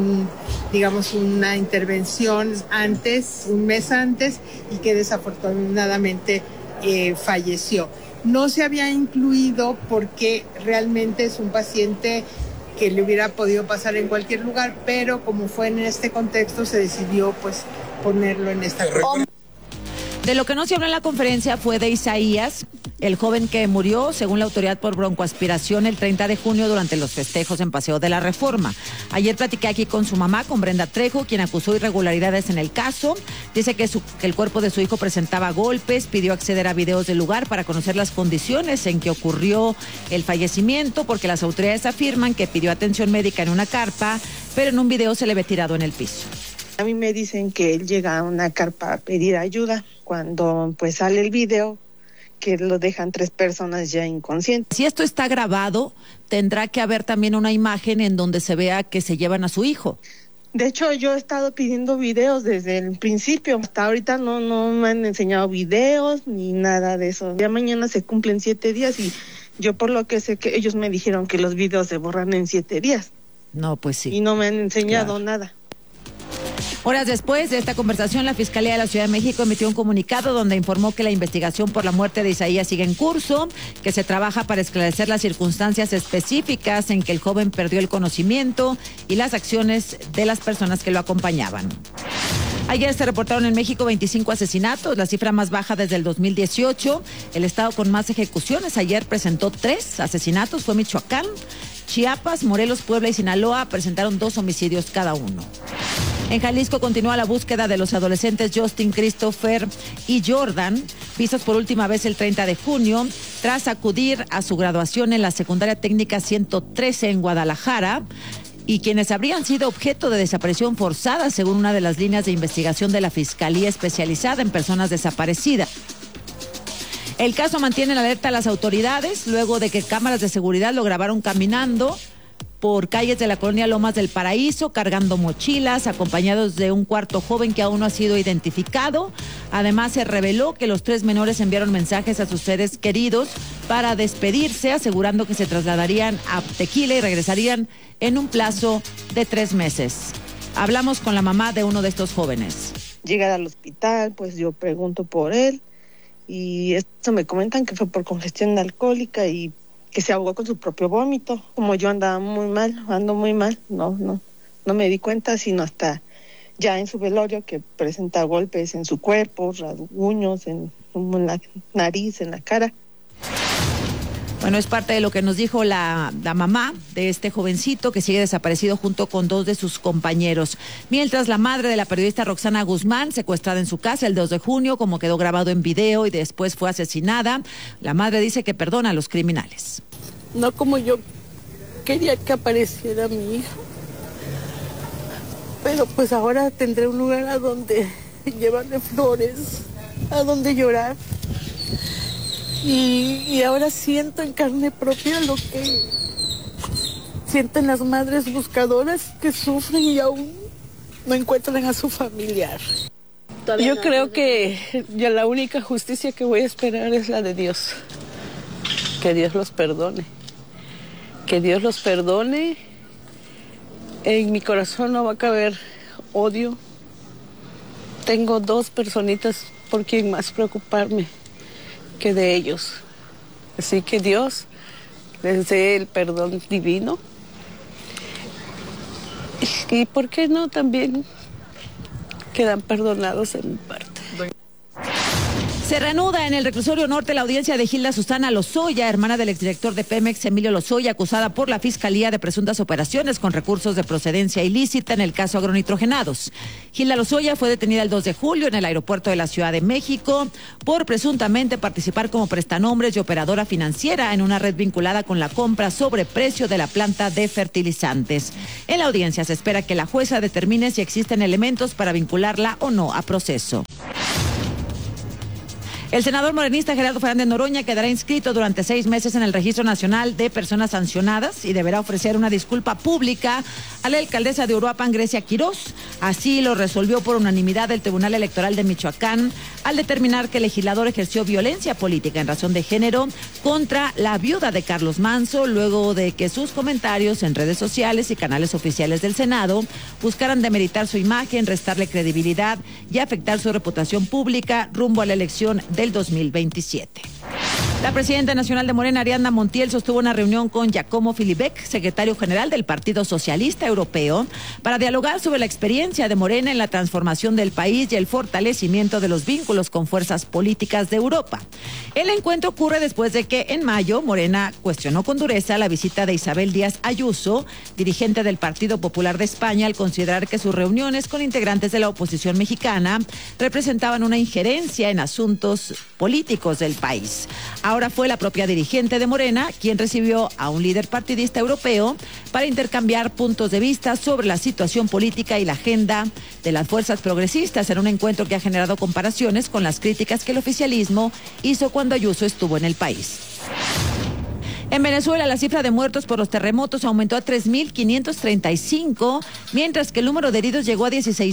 una intervención antes, un mes antes, y que desafortunadamente falleció. No se había incluido porque realmente es un paciente que le hubiera podido pasar en cualquier lugar, pero como fue en este contexto se decidió ponerlo en esta cuenta. De lo que no se habló en la conferencia fue de Isaías, el joven que murió, según la autoridad, por broncoaspiración el 30 de junio durante los festejos en Paseo de la Reforma. Ayer platiqué aquí con su mamá, con Brenda Trejo, quien acusó irregularidades en el caso. Dice que el cuerpo de su hijo presentaba golpes, pidió acceder a videos del lugar para conocer las condiciones en que ocurrió el fallecimiento, porque las autoridades afirman que pidió atención médica en una carpa, pero en un video se le ve tirado en el piso. A mí me dicen que él llega a una carpa a pedir ayuda. Cuando sale el video, que lo dejan 3 personas ya inconscientes. Si esto está grabado, tendrá que haber también una imagen en donde se vea que se llevan a su hijo. De hecho, yo he estado pidiendo videos desde el principio. Hasta ahorita no me han enseñado videos ni nada de eso. Ya mañana se cumplen 7 días y yo por lo que sé que ellos me dijeron que los videos se borran en 7 días. No, pues sí. Y no me han enseñado nada. Horas después de esta conversación, la Fiscalía de la Ciudad de México emitió un comunicado donde informó que la investigación por la muerte de Isaías sigue en curso, que se trabaja para esclarecer las circunstancias específicas en que el joven perdió el conocimiento y las acciones de las personas que lo acompañaban. Ayer se reportaron en México 25 asesinatos, la cifra más baja desde el 2018. El estado con más ejecuciones ayer presentó 3 asesinatos, fue Michoacán. Chiapas, Morelos, Puebla y Sinaloa presentaron 2 homicidios cada uno. En Jalisco continúa la búsqueda de los adolescentes Justin, Christopher y Jordan, vistos por última vez el 30 de junio, tras acudir a su graduación en la secundaria técnica 113 en Guadalajara, y quienes habrían sido objeto de desaparición forzada, según una de las líneas de investigación de la Fiscalía especializada en personas desaparecidas. El caso mantiene en alerta a las autoridades luego de que cámaras de seguridad lo grabaron caminando por calles de la colonia Lomas del Paraíso, cargando mochilas, acompañados de un cuarto joven que aún no ha sido identificado. Además, se reveló que los 3 menores enviaron mensajes a sus seres queridos para despedirse, asegurando que se trasladarían a Tequila y regresarían en un plazo de 3 meses. Hablamos con la mamá de uno de estos jóvenes. Llegar al hospital, yo pregunto por él y esto me comentan que fue por congestión alcohólica y que se ahogó con su propio vómito. Como yo ando muy mal, no me di cuenta sino hasta ya en su velorio, que presenta golpes en su cuerpo, rasguños en la nariz, en la cara. Bueno, es parte de lo que nos dijo la mamá de este jovencito que sigue desaparecido junto con 2 de sus compañeros. Mientras, la madre de la periodista Roxana Guzmán, secuestrada en su casa el 2 de junio, como quedó grabado en video, y después fue asesinada, la madre dice que perdona a los criminales. No como yo quería que apareciera mi hija, pero ahora tendré un lugar a donde llevarle flores, a donde llorar. Y ahora siento en carne propia sienten las madres buscadoras que sufren y aún no encuentran a su familiar. Yo creo que ya la única justicia que voy a esperar es la de Dios. Que Dios los perdone. Que Dios los perdone. En mi corazón no va a caber odio. Tengo 2 personitas por quien más preocuparme que de ellos. Así que Dios les dé el perdón divino. Y por qué no también quedan perdonados en mi parte. Se reanuda en el reclusorio norte la audiencia de Gilda Susana Lozoya, hermana del exdirector de Pemex, Emilio Lozoya, acusada por la Fiscalía de presuntas operaciones con recursos de procedencia ilícita en el caso agronitrogenados. Gilda Lozoya fue detenida el 2 de julio en el aeropuerto de la Ciudad de México por presuntamente participar como prestanombres y operadora financiera en una red vinculada con la compra sobre precio de la planta de fertilizantes. En la audiencia se espera que la jueza determine si existen elementos para vincularla o no a proceso. El senador morenista Gerardo Fernández Noroña quedará inscrito durante 6 meses en el Registro Nacional de Personas Sancionadas y deberá ofrecer una disculpa pública a la alcaldesa de Uruapan, Grecia Quirós. Así lo resolvió por unanimidad el Tribunal Electoral de Michoacán al determinar que el legislador ejerció violencia política en razón de género contra la viuda de Carlos Manzo, luego de que sus comentarios en redes sociales y canales oficiales del Senado buscaran demeritar su imagen, restarle credibilidad y afectar su reputación pública rumbo a la elección del 2027. La presidenta nacional de Morena, Ariadna Montiel, sostuvo una reunión con Giacomo Filibek, secretario general del Partido Socialista Europeo, para dialogar sobre la experiencia de Morena en la transformación del país y el fortalecimiento de los vínculos con fuerzas políticas de Europa. El encuentro ocurre después de que en mayo Morena cuestionó con dureza la visita de Isabel Díaz Ayuso, dirigente del Partido Popular de España, al considerar que sus reuniones con integrantes de la oposición mexicana representaban una injerencia en asuntos políticos del país. Ahora fue la propia dirigente de Morena quien recibió a un líder partidista europeo para intercambiar puntos de vista sobre la situación política y la agenda de las fuerzas progresistas en un encuentro que ha generado comparaciones con las críticas que el oficialismo hizo cuando Ayuso estuvo en el país. En Venezuela, la cifra de muertos por los terremotos aumentó a 3.535, mientras que el número de heridos llegó a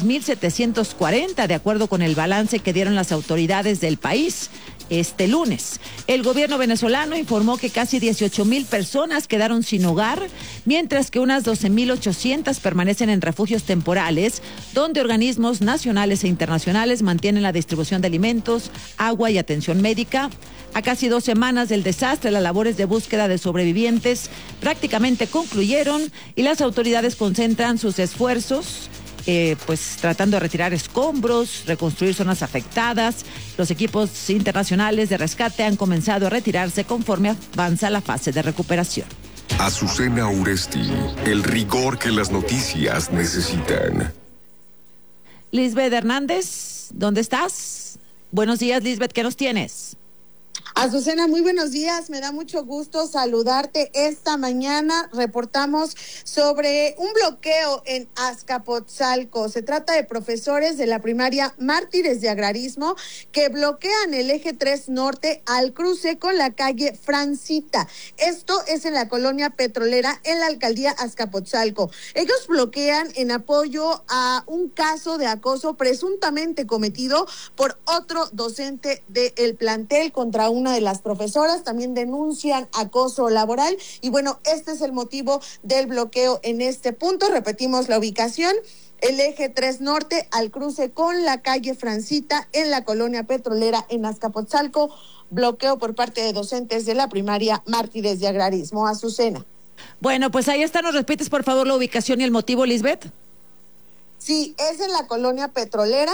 16.740, de acuerdo con el balance que dieron las autoridades del país este lunes. El gobierno venezolano informó que casi 18.000 personas quedaron sin hogar, mientras que unas 12.800 permanecen en refugios temporales, donde organismos nacionales e internacionales mantienen la distribución de alimentos, agua y atención médica. A casi 2 semanas del desastre, las labores de búsqueda de sobrevivientes prácticamente concluyeron y las autoridades concentran sus esfuerzos tratando de retirar escombros, reconstruir zonas afectadas. Los equipos internacionales de rescate han comenzado a retirarse conforme avanza la fase de recuperación. Azucena Uresti, el rigor que las noticias necesitan. Lisbeth Hernández, ¿dónde estás? Buenos días, Lisbeth, ¿qué nos tienes? Azucena, muy buenos días, me da mucho gusto saludarte esta mañana. Reportamos sobre un bloqueo en Azcapotzalco. Se trata de profesores de la primaria Mártires de Agrarismo que bloquean el eje 3 norte al cruce con la calle Francita. Esto es en la colonia petrolera en la alcaldía Azcapotzalco. Ellos bloquean en apoyo a un caso de acoso presuntamente cometido por otro docente del plantel contra una de las profesoras. También denuncian acoso laboral y bueno, este es el motivo del bloqueo en este punto. Repetimos la ubicación: el eje 3 norte al cruce con la calle Francita en la colonia petrolera en Azcapotzalco. Bloqueo por parte de docentes de la primaria Mártires de Agrarismo. Azucena. Bueno, pues ahí está. ¿Nos repites por favor la ubicación y el motivo, Lisbeth? Sí, es en la colonia petrolera.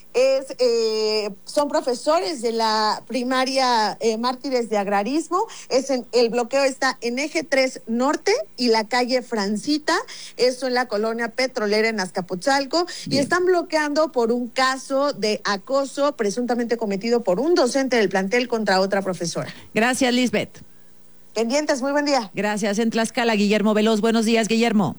Son profesores de la primaria Mártires de Agrarismo. El bloqueo está en eje 3 norte y la calle Francita, esto en la colonia petrolera en Azcapotzalco. Bien. Y están bloqueando por un caso de acoso presuntamente cometido por un docente del plantel contra otra profesora. Gracias, Lisbeth. Pendientes, muy buen día. Gracias. En Tlaxcala, Guillermo Veloz. Buenos días, Guillermo.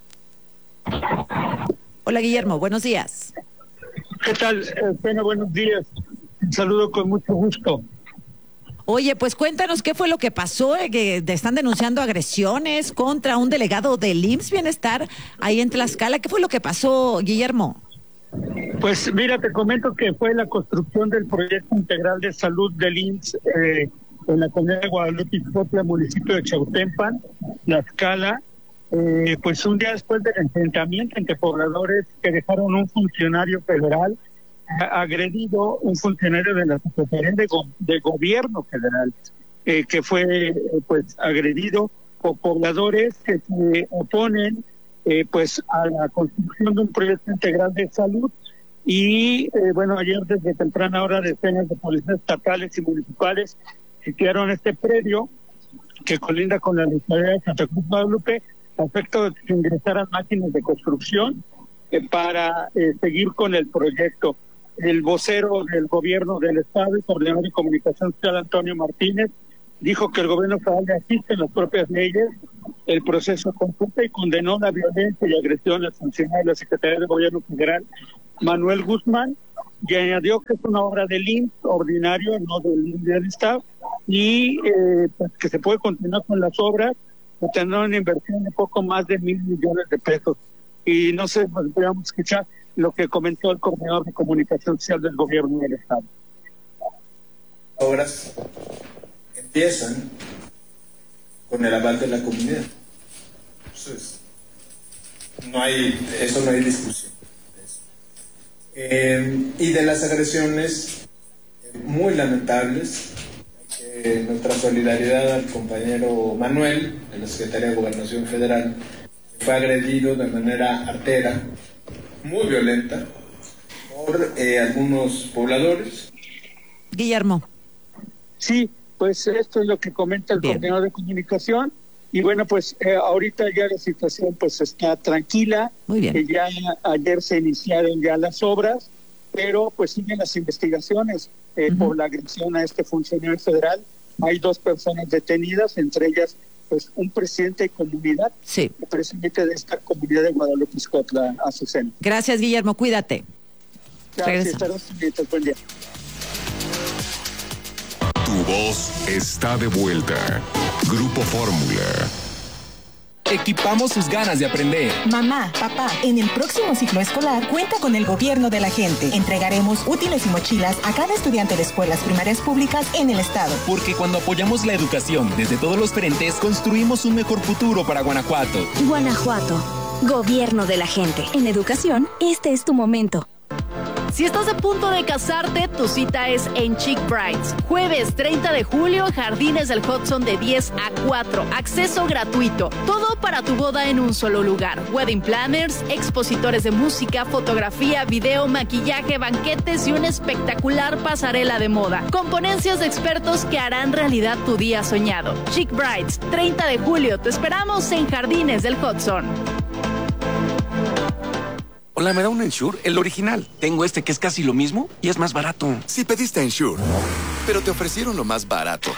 Hola, Guillermo, buenos días. ¿Qué tal? Bueno, buenos días. Un saludo con mucho gusto. Oye, pues cuéntanos qué fue lo que pasó, que están denunciando agresiones contra un delegado del IMSS Bienestar ahí en Tlaxcala. ¿Qué fue lo que pasó, Guillermo? Pues mira, te comento que fue la construcción del proyecto integral de salud del IMSS en la comunidad de Guadalupe Ixtopla, municipio de Chautempan, Tlaxcala. Pues un día después del enfrentamiento entre pobladores que dejaron un funcionario federal agredido, un funcionario de la Secretaría de Gobierno Federal, que fue pues agredido por pobladores que se oponen pues a la construcción de un proyecto integral de salud. Y bueno, ayer desde temprana hora decenas de policías estatales y municipales sitiaron este predio que colinda con la localidad de Santa Cruz Guadalupe, a efecto de que ingresaran máquinas de construcción para seguir con el proyecto. El vocero del gobierno del estado y coordinador de comunicación social, Antonio Martínez, dijo que el gobierno federal asiste en las propias leyes el proceso de consulta y condenó la violencia y agresión al funcionario de la Secretaría de Gobierno Federal, Manuel Guzmán, y añadió que es una obra del IMSS ordinario, no del Estado, y pues que se puede continuar con las obras, que tendrán una inversión de poco más de 1,000 millones de pesos. Y no sé, pues podríamos escuchar lo que comentó el coordinador de comunicación social del gobierno del Estado. Obras empiezan con el aval de la comunidad. Entonces, no hay discusión. Y de las agresiones muy lamentables, nuestra solidaridad al compañero Manuel, de la Secretaría de Gobernación Federal, que fue agredido de manera artera, muy violenta, por algunos pobladores. Guillermo. Sí, pues esto es lo que comenta el coordinador de comunicación. Y bueno, pues ahorita ya la situación pues está tranquila. Muy bien. Ya ayer se iniciaron ya las obras, pero pues siguen las investigaciones por la agresión a este funcionario federal. Hay 2 personas detenidas, entre ellas pues un presidente de comunidad, el presidente de esta comunidad de Guadalupe Ixtopla, Azucena. Gracias, Guillermo, cuídate. Gracias, buen día. Tu voz está de vuelta. Grupo Fórmula. Equipamos sus ganas de aprender. Mamá, papá, en el próximo ciclo escolar cuenta con el gobierno de la gente. Entregaremos útiles y mochilas a cada estudiante de escuelas primarias públicas en el estado. Porque cuando apoyamos la educación desde todos los frentes, construimos un mejor futuro para Guanajuato. Guanajuato, gobierno de la gente. En educación, este es tu momento. Si estás a punto de casarte, tu cita es en Chic Brides. Jueves 30 de julio, Jardines del Hudson de 10 a 4. Acceso gratuito. Todo para tu boda en un solo lugar. Wedding planners, expositores de música, fotografía, video, maquillaje, banquetes y una espectacular pasarela de moda. Con ponencias de expertos que harán realidad tu día soñado. Chic Brides, 30 de julio. Te esperamos en Jardines del Hudson. Hola, ¿me da un Ensure? El original. Tengo este que es casi lo mismo y es más barato. Si pediste Ensure, pero te ofrecieron lo más barato.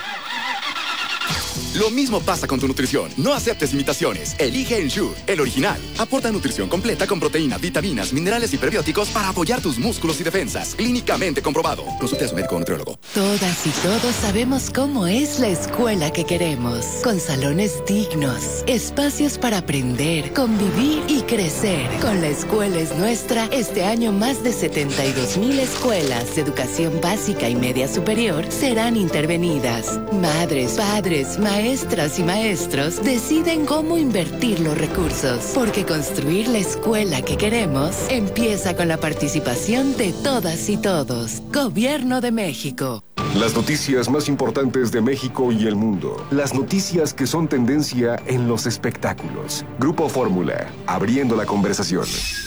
Lo mismo pasa con tu nutrición. No aceptes imitaciones. Elige Ensure, el original. Aporta nutrición completa con proteína, vitaminas, minerales y prebióticos para apoyar tus músculos y defensas. Clínicamente comprobado. Consulte a su médico o nutriólogo. Todas y todos sabemos cómo es la escuela que queremos. Con salones dignos, espacios para aprender, convivir y crecer. Con La Escuela es Nuestra, este año más de 72,000 escuelas de educación básica y media superior serán intervenidas. Madres, padres, maestras y maestros deciden cómo invertir los recursos, porque construir la escuela que queremos empieza con la participación de todas y todos. Gobierno de México. Las noticias más importantes de México y el mundo. Las noticias que son tendencia en los espectáculos. Grupo Fórmula, abriendo la conversación.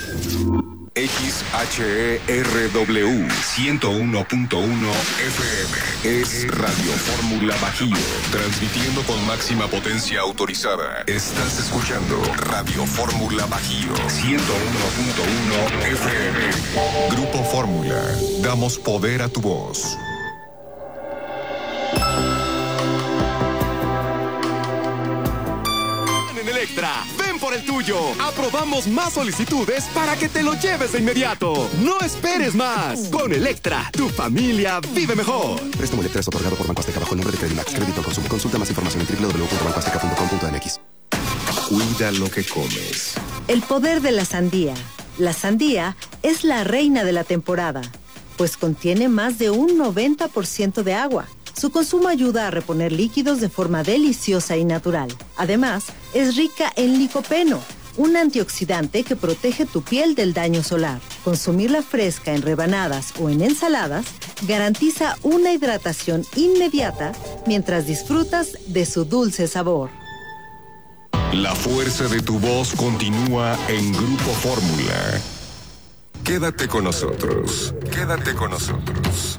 XHERW 101.1 FM es Radio Fórmula Bajío, transmitiendo con máxima potencia autorizada. Estás escuchando Radio Fórmula Bajío 101.1 FM. Grupo Fórmula, damos poder a tu voz. En Electra, ven por el tuyo. tuyo. Aprobamos más solicitudes para que te lo lleves de inmediato. No esperes más. Con Electra, tu familia vive mejor. Préstamo Electra es otorgado por Banco Azteca bajo el nombre de Credimax. Crédito al consumo. Consulta más información en www.bancoazteca.com.mx. Cuida lo que comes. El poder de la sandía. La sandía es la reina de la temporada, pues contiene más de un 90% de agua. Su consumo ayuda a reponer líquidos de forma deliciosa y natural. Además, es rica en licopeno, un antioxidante que protege tu piel del daño solar. Consumirla fresca en rebanadas o en ensaladas garantiza una hidratación inmediata mientras disfrutas de su dulce sabor. La fuerza de tu voz continúa en Grupo Fórmula. Quédate con nosotros. Quédate con nosotros.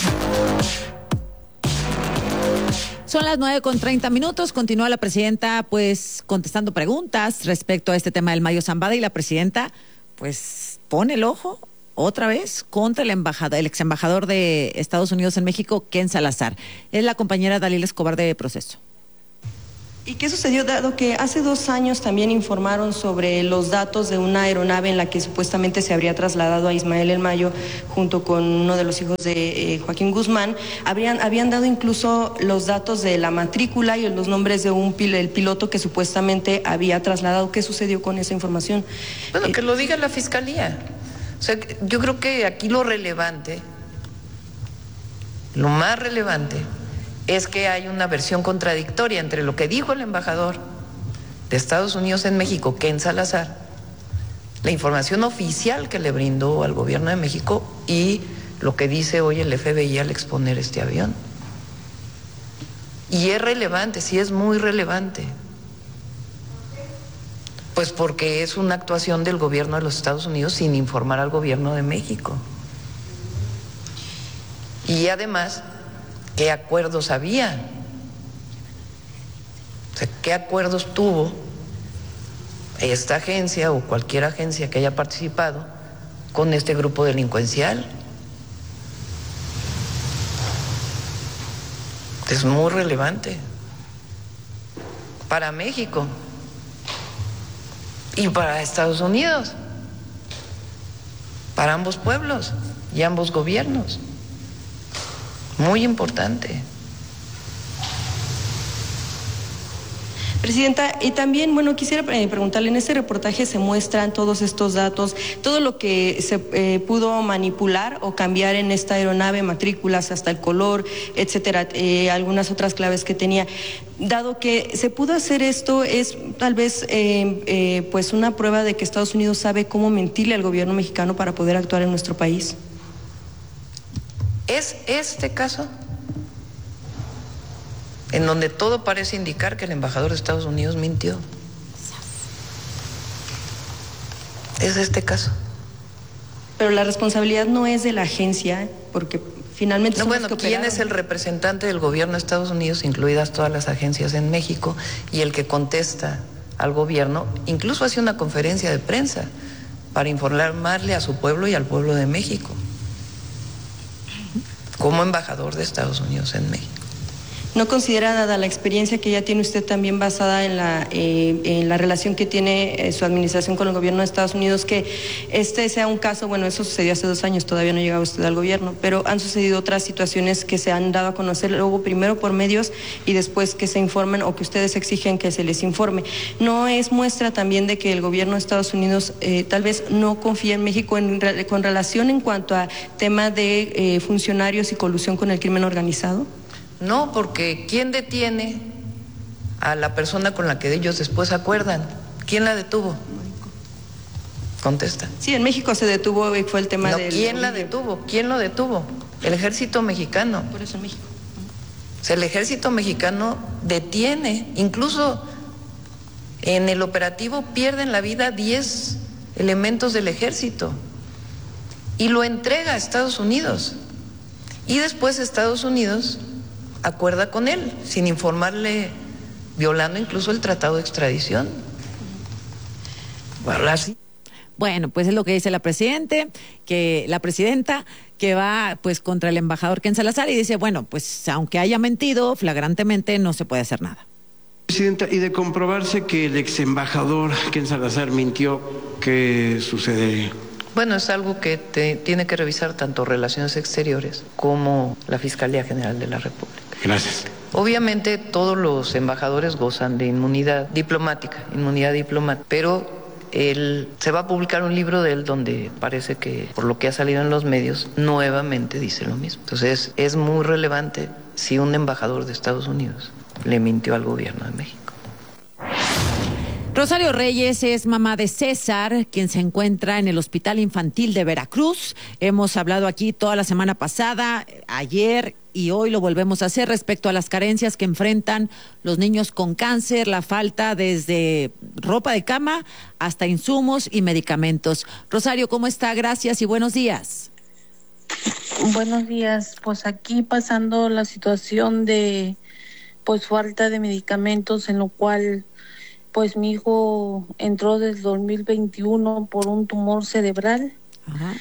Son las 9:30. Continúa la presidenta, pues, contestando preguntas respecto a este tema del Mayo Zambada, y la presidenta, pues, pone el ojo otra vez contra el ex embajador de Estados Unidos en México, Ken Salazar. Es la compañera Dalila Escobar de Proceso. ¿Y qué sucedió, dado que hace 2 años también informaron sobre los datos de una aeronave en la que supuestamente se habría trasladado a Ismael El Mayo junto con uno de los hijos de Joaquín Guzmán? Habían dado incluso los datos de la matrícula y los nombres de el piloto que supuestamente había trasladado. ¿Qué sucedió con esa información? Bueno, que lo diga la Fiscalía. O sea, yo creo que aquí lo más relevante es que hay una versión contradictoria entre lo que dijo el embajador de Estados Unidos en México, Ken Salazar, la información oficial que le brindó al gobierno de México, y lo que dice hoy el FBI al exponer este avión. Y es relevante, sí es muy relevante. Pues porque es una actuación del gobierno de los Estados Unidos sin informar al gobierno de México. Y además, ¿qué acuerdos había? O sea, ¿qué acuerdos tuvo esta agencia o cualquier agencia que haya participado con este grupo delincuencial? Es muy relevante para México y para Estados Unidos, para ambos pueblos y ambos gobiernos. Muy importante. Presidenta, y también, bueno, quisiera preguntarle, en este reportaje se muestran todos estos datos, todo lo que se pudo manipular o cambiar en esta aeronave, matrículas, hasta el color, etcétera, algunas otras claves que tenía. Dado que se pudo hacer esto, es tal vez pues una prueba de que Estados Unidos sabe cómo mentirle al gobierno mexicano para poder actuar en nuestro país. ¿Es este caso en donde todo parece indicar que el embajador de Estados Unidos mintió? ¿Es este caso? Pero la responsabilidad no es de la agencia, porque finalmente... No, bueno, ¿quién es el representante del gobierno de Estados Unidos, incluidas todas las agencias en México, y el que contesta al gobierno? Incluso hace una conferencia de prensa para informarle a su pueblo y al pueblo de México, como embajador de Estados Unidos en México. ¿No considera, dada la experiencia que ya tiene usted también basada en la relación que tiene su administración con el gobierno de Estados Unidos, que este sea un caso, bueno, eso sucedió hace 2 años, todavía no llegaba usted al gobierno, pero han sucedido otras situaciones que se han dado a conocer luego primero por medios y después que se informen o que ustedes exigen que se les informe? ¿No es muestra también de que el gobierno de Estados Unidos tal vez no confía en México con relación en cuanto a tema de funcionarios y colusión con el crimen organizado? No, porque ¿quién detiene a la persona con la que ellos después acuerdan? ¿Quién la detuvo? Contesta. Sí, en México se detuvo y fue el tema del... ¿Quién la detuvo? ¿Quién lo detuvo? El ejército mexicano. Por eso en México. O sea, el ejército mexicano detiene, incluso en el operativo pierden la vida 10 elementos del ejército y lo entrega a Estados Unidos. Y después Estados Unidos acuerda con él, sin informarle, violando incluso el tratado de extradición. Bueno, pues es lo que dice la presidenta, que va pues contra el embajador Ken Salazar, y dice, bueno, pues aunque haya mentido flagrantemente, no se puede hacer nada. Presidenta, y de comprobarse que el ex embajador Ken Salazar mintió, ¿qué sucede? Bueno, es algo que tiene que revisar tanto Relaciones Exteriores como la Fiscalía General de la República. Gracias. Obviamente todos los embajadores gozan de inmunidad diplomática, pero se va a publicar un libro de él donde parece que, por lo que ha salido en los medios, nuevamente dice lo mismo. Entonces es muy relevante si un embajador de Estados Unidos le mintió al gobierno de México. Rosario Reyes es mamá de César, quien se encuentra en el Hospital Infantil de Veracruz. Hemos hablado aquí toda la semana pasada, ayer y hoy lo volvemos a hacer respecto a las carencias que enfrentan los niños con cáncer, la falta desde ropa de cama hasta insumos y medicamentos. Rosario, ¿cómo está? Gracias y buenos días. Buenos días. Pues aquí pasando la situación de falta de medicamentos, en lo cual pues mi hijo entró desde 2021 por un tumor cerebral. Ajá.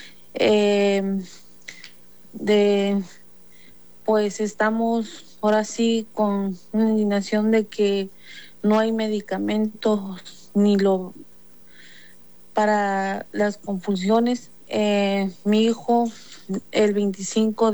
Pues estamos ahora sí con una indignación de que no hay medicamentos para las confusiones. Mi hijo el 25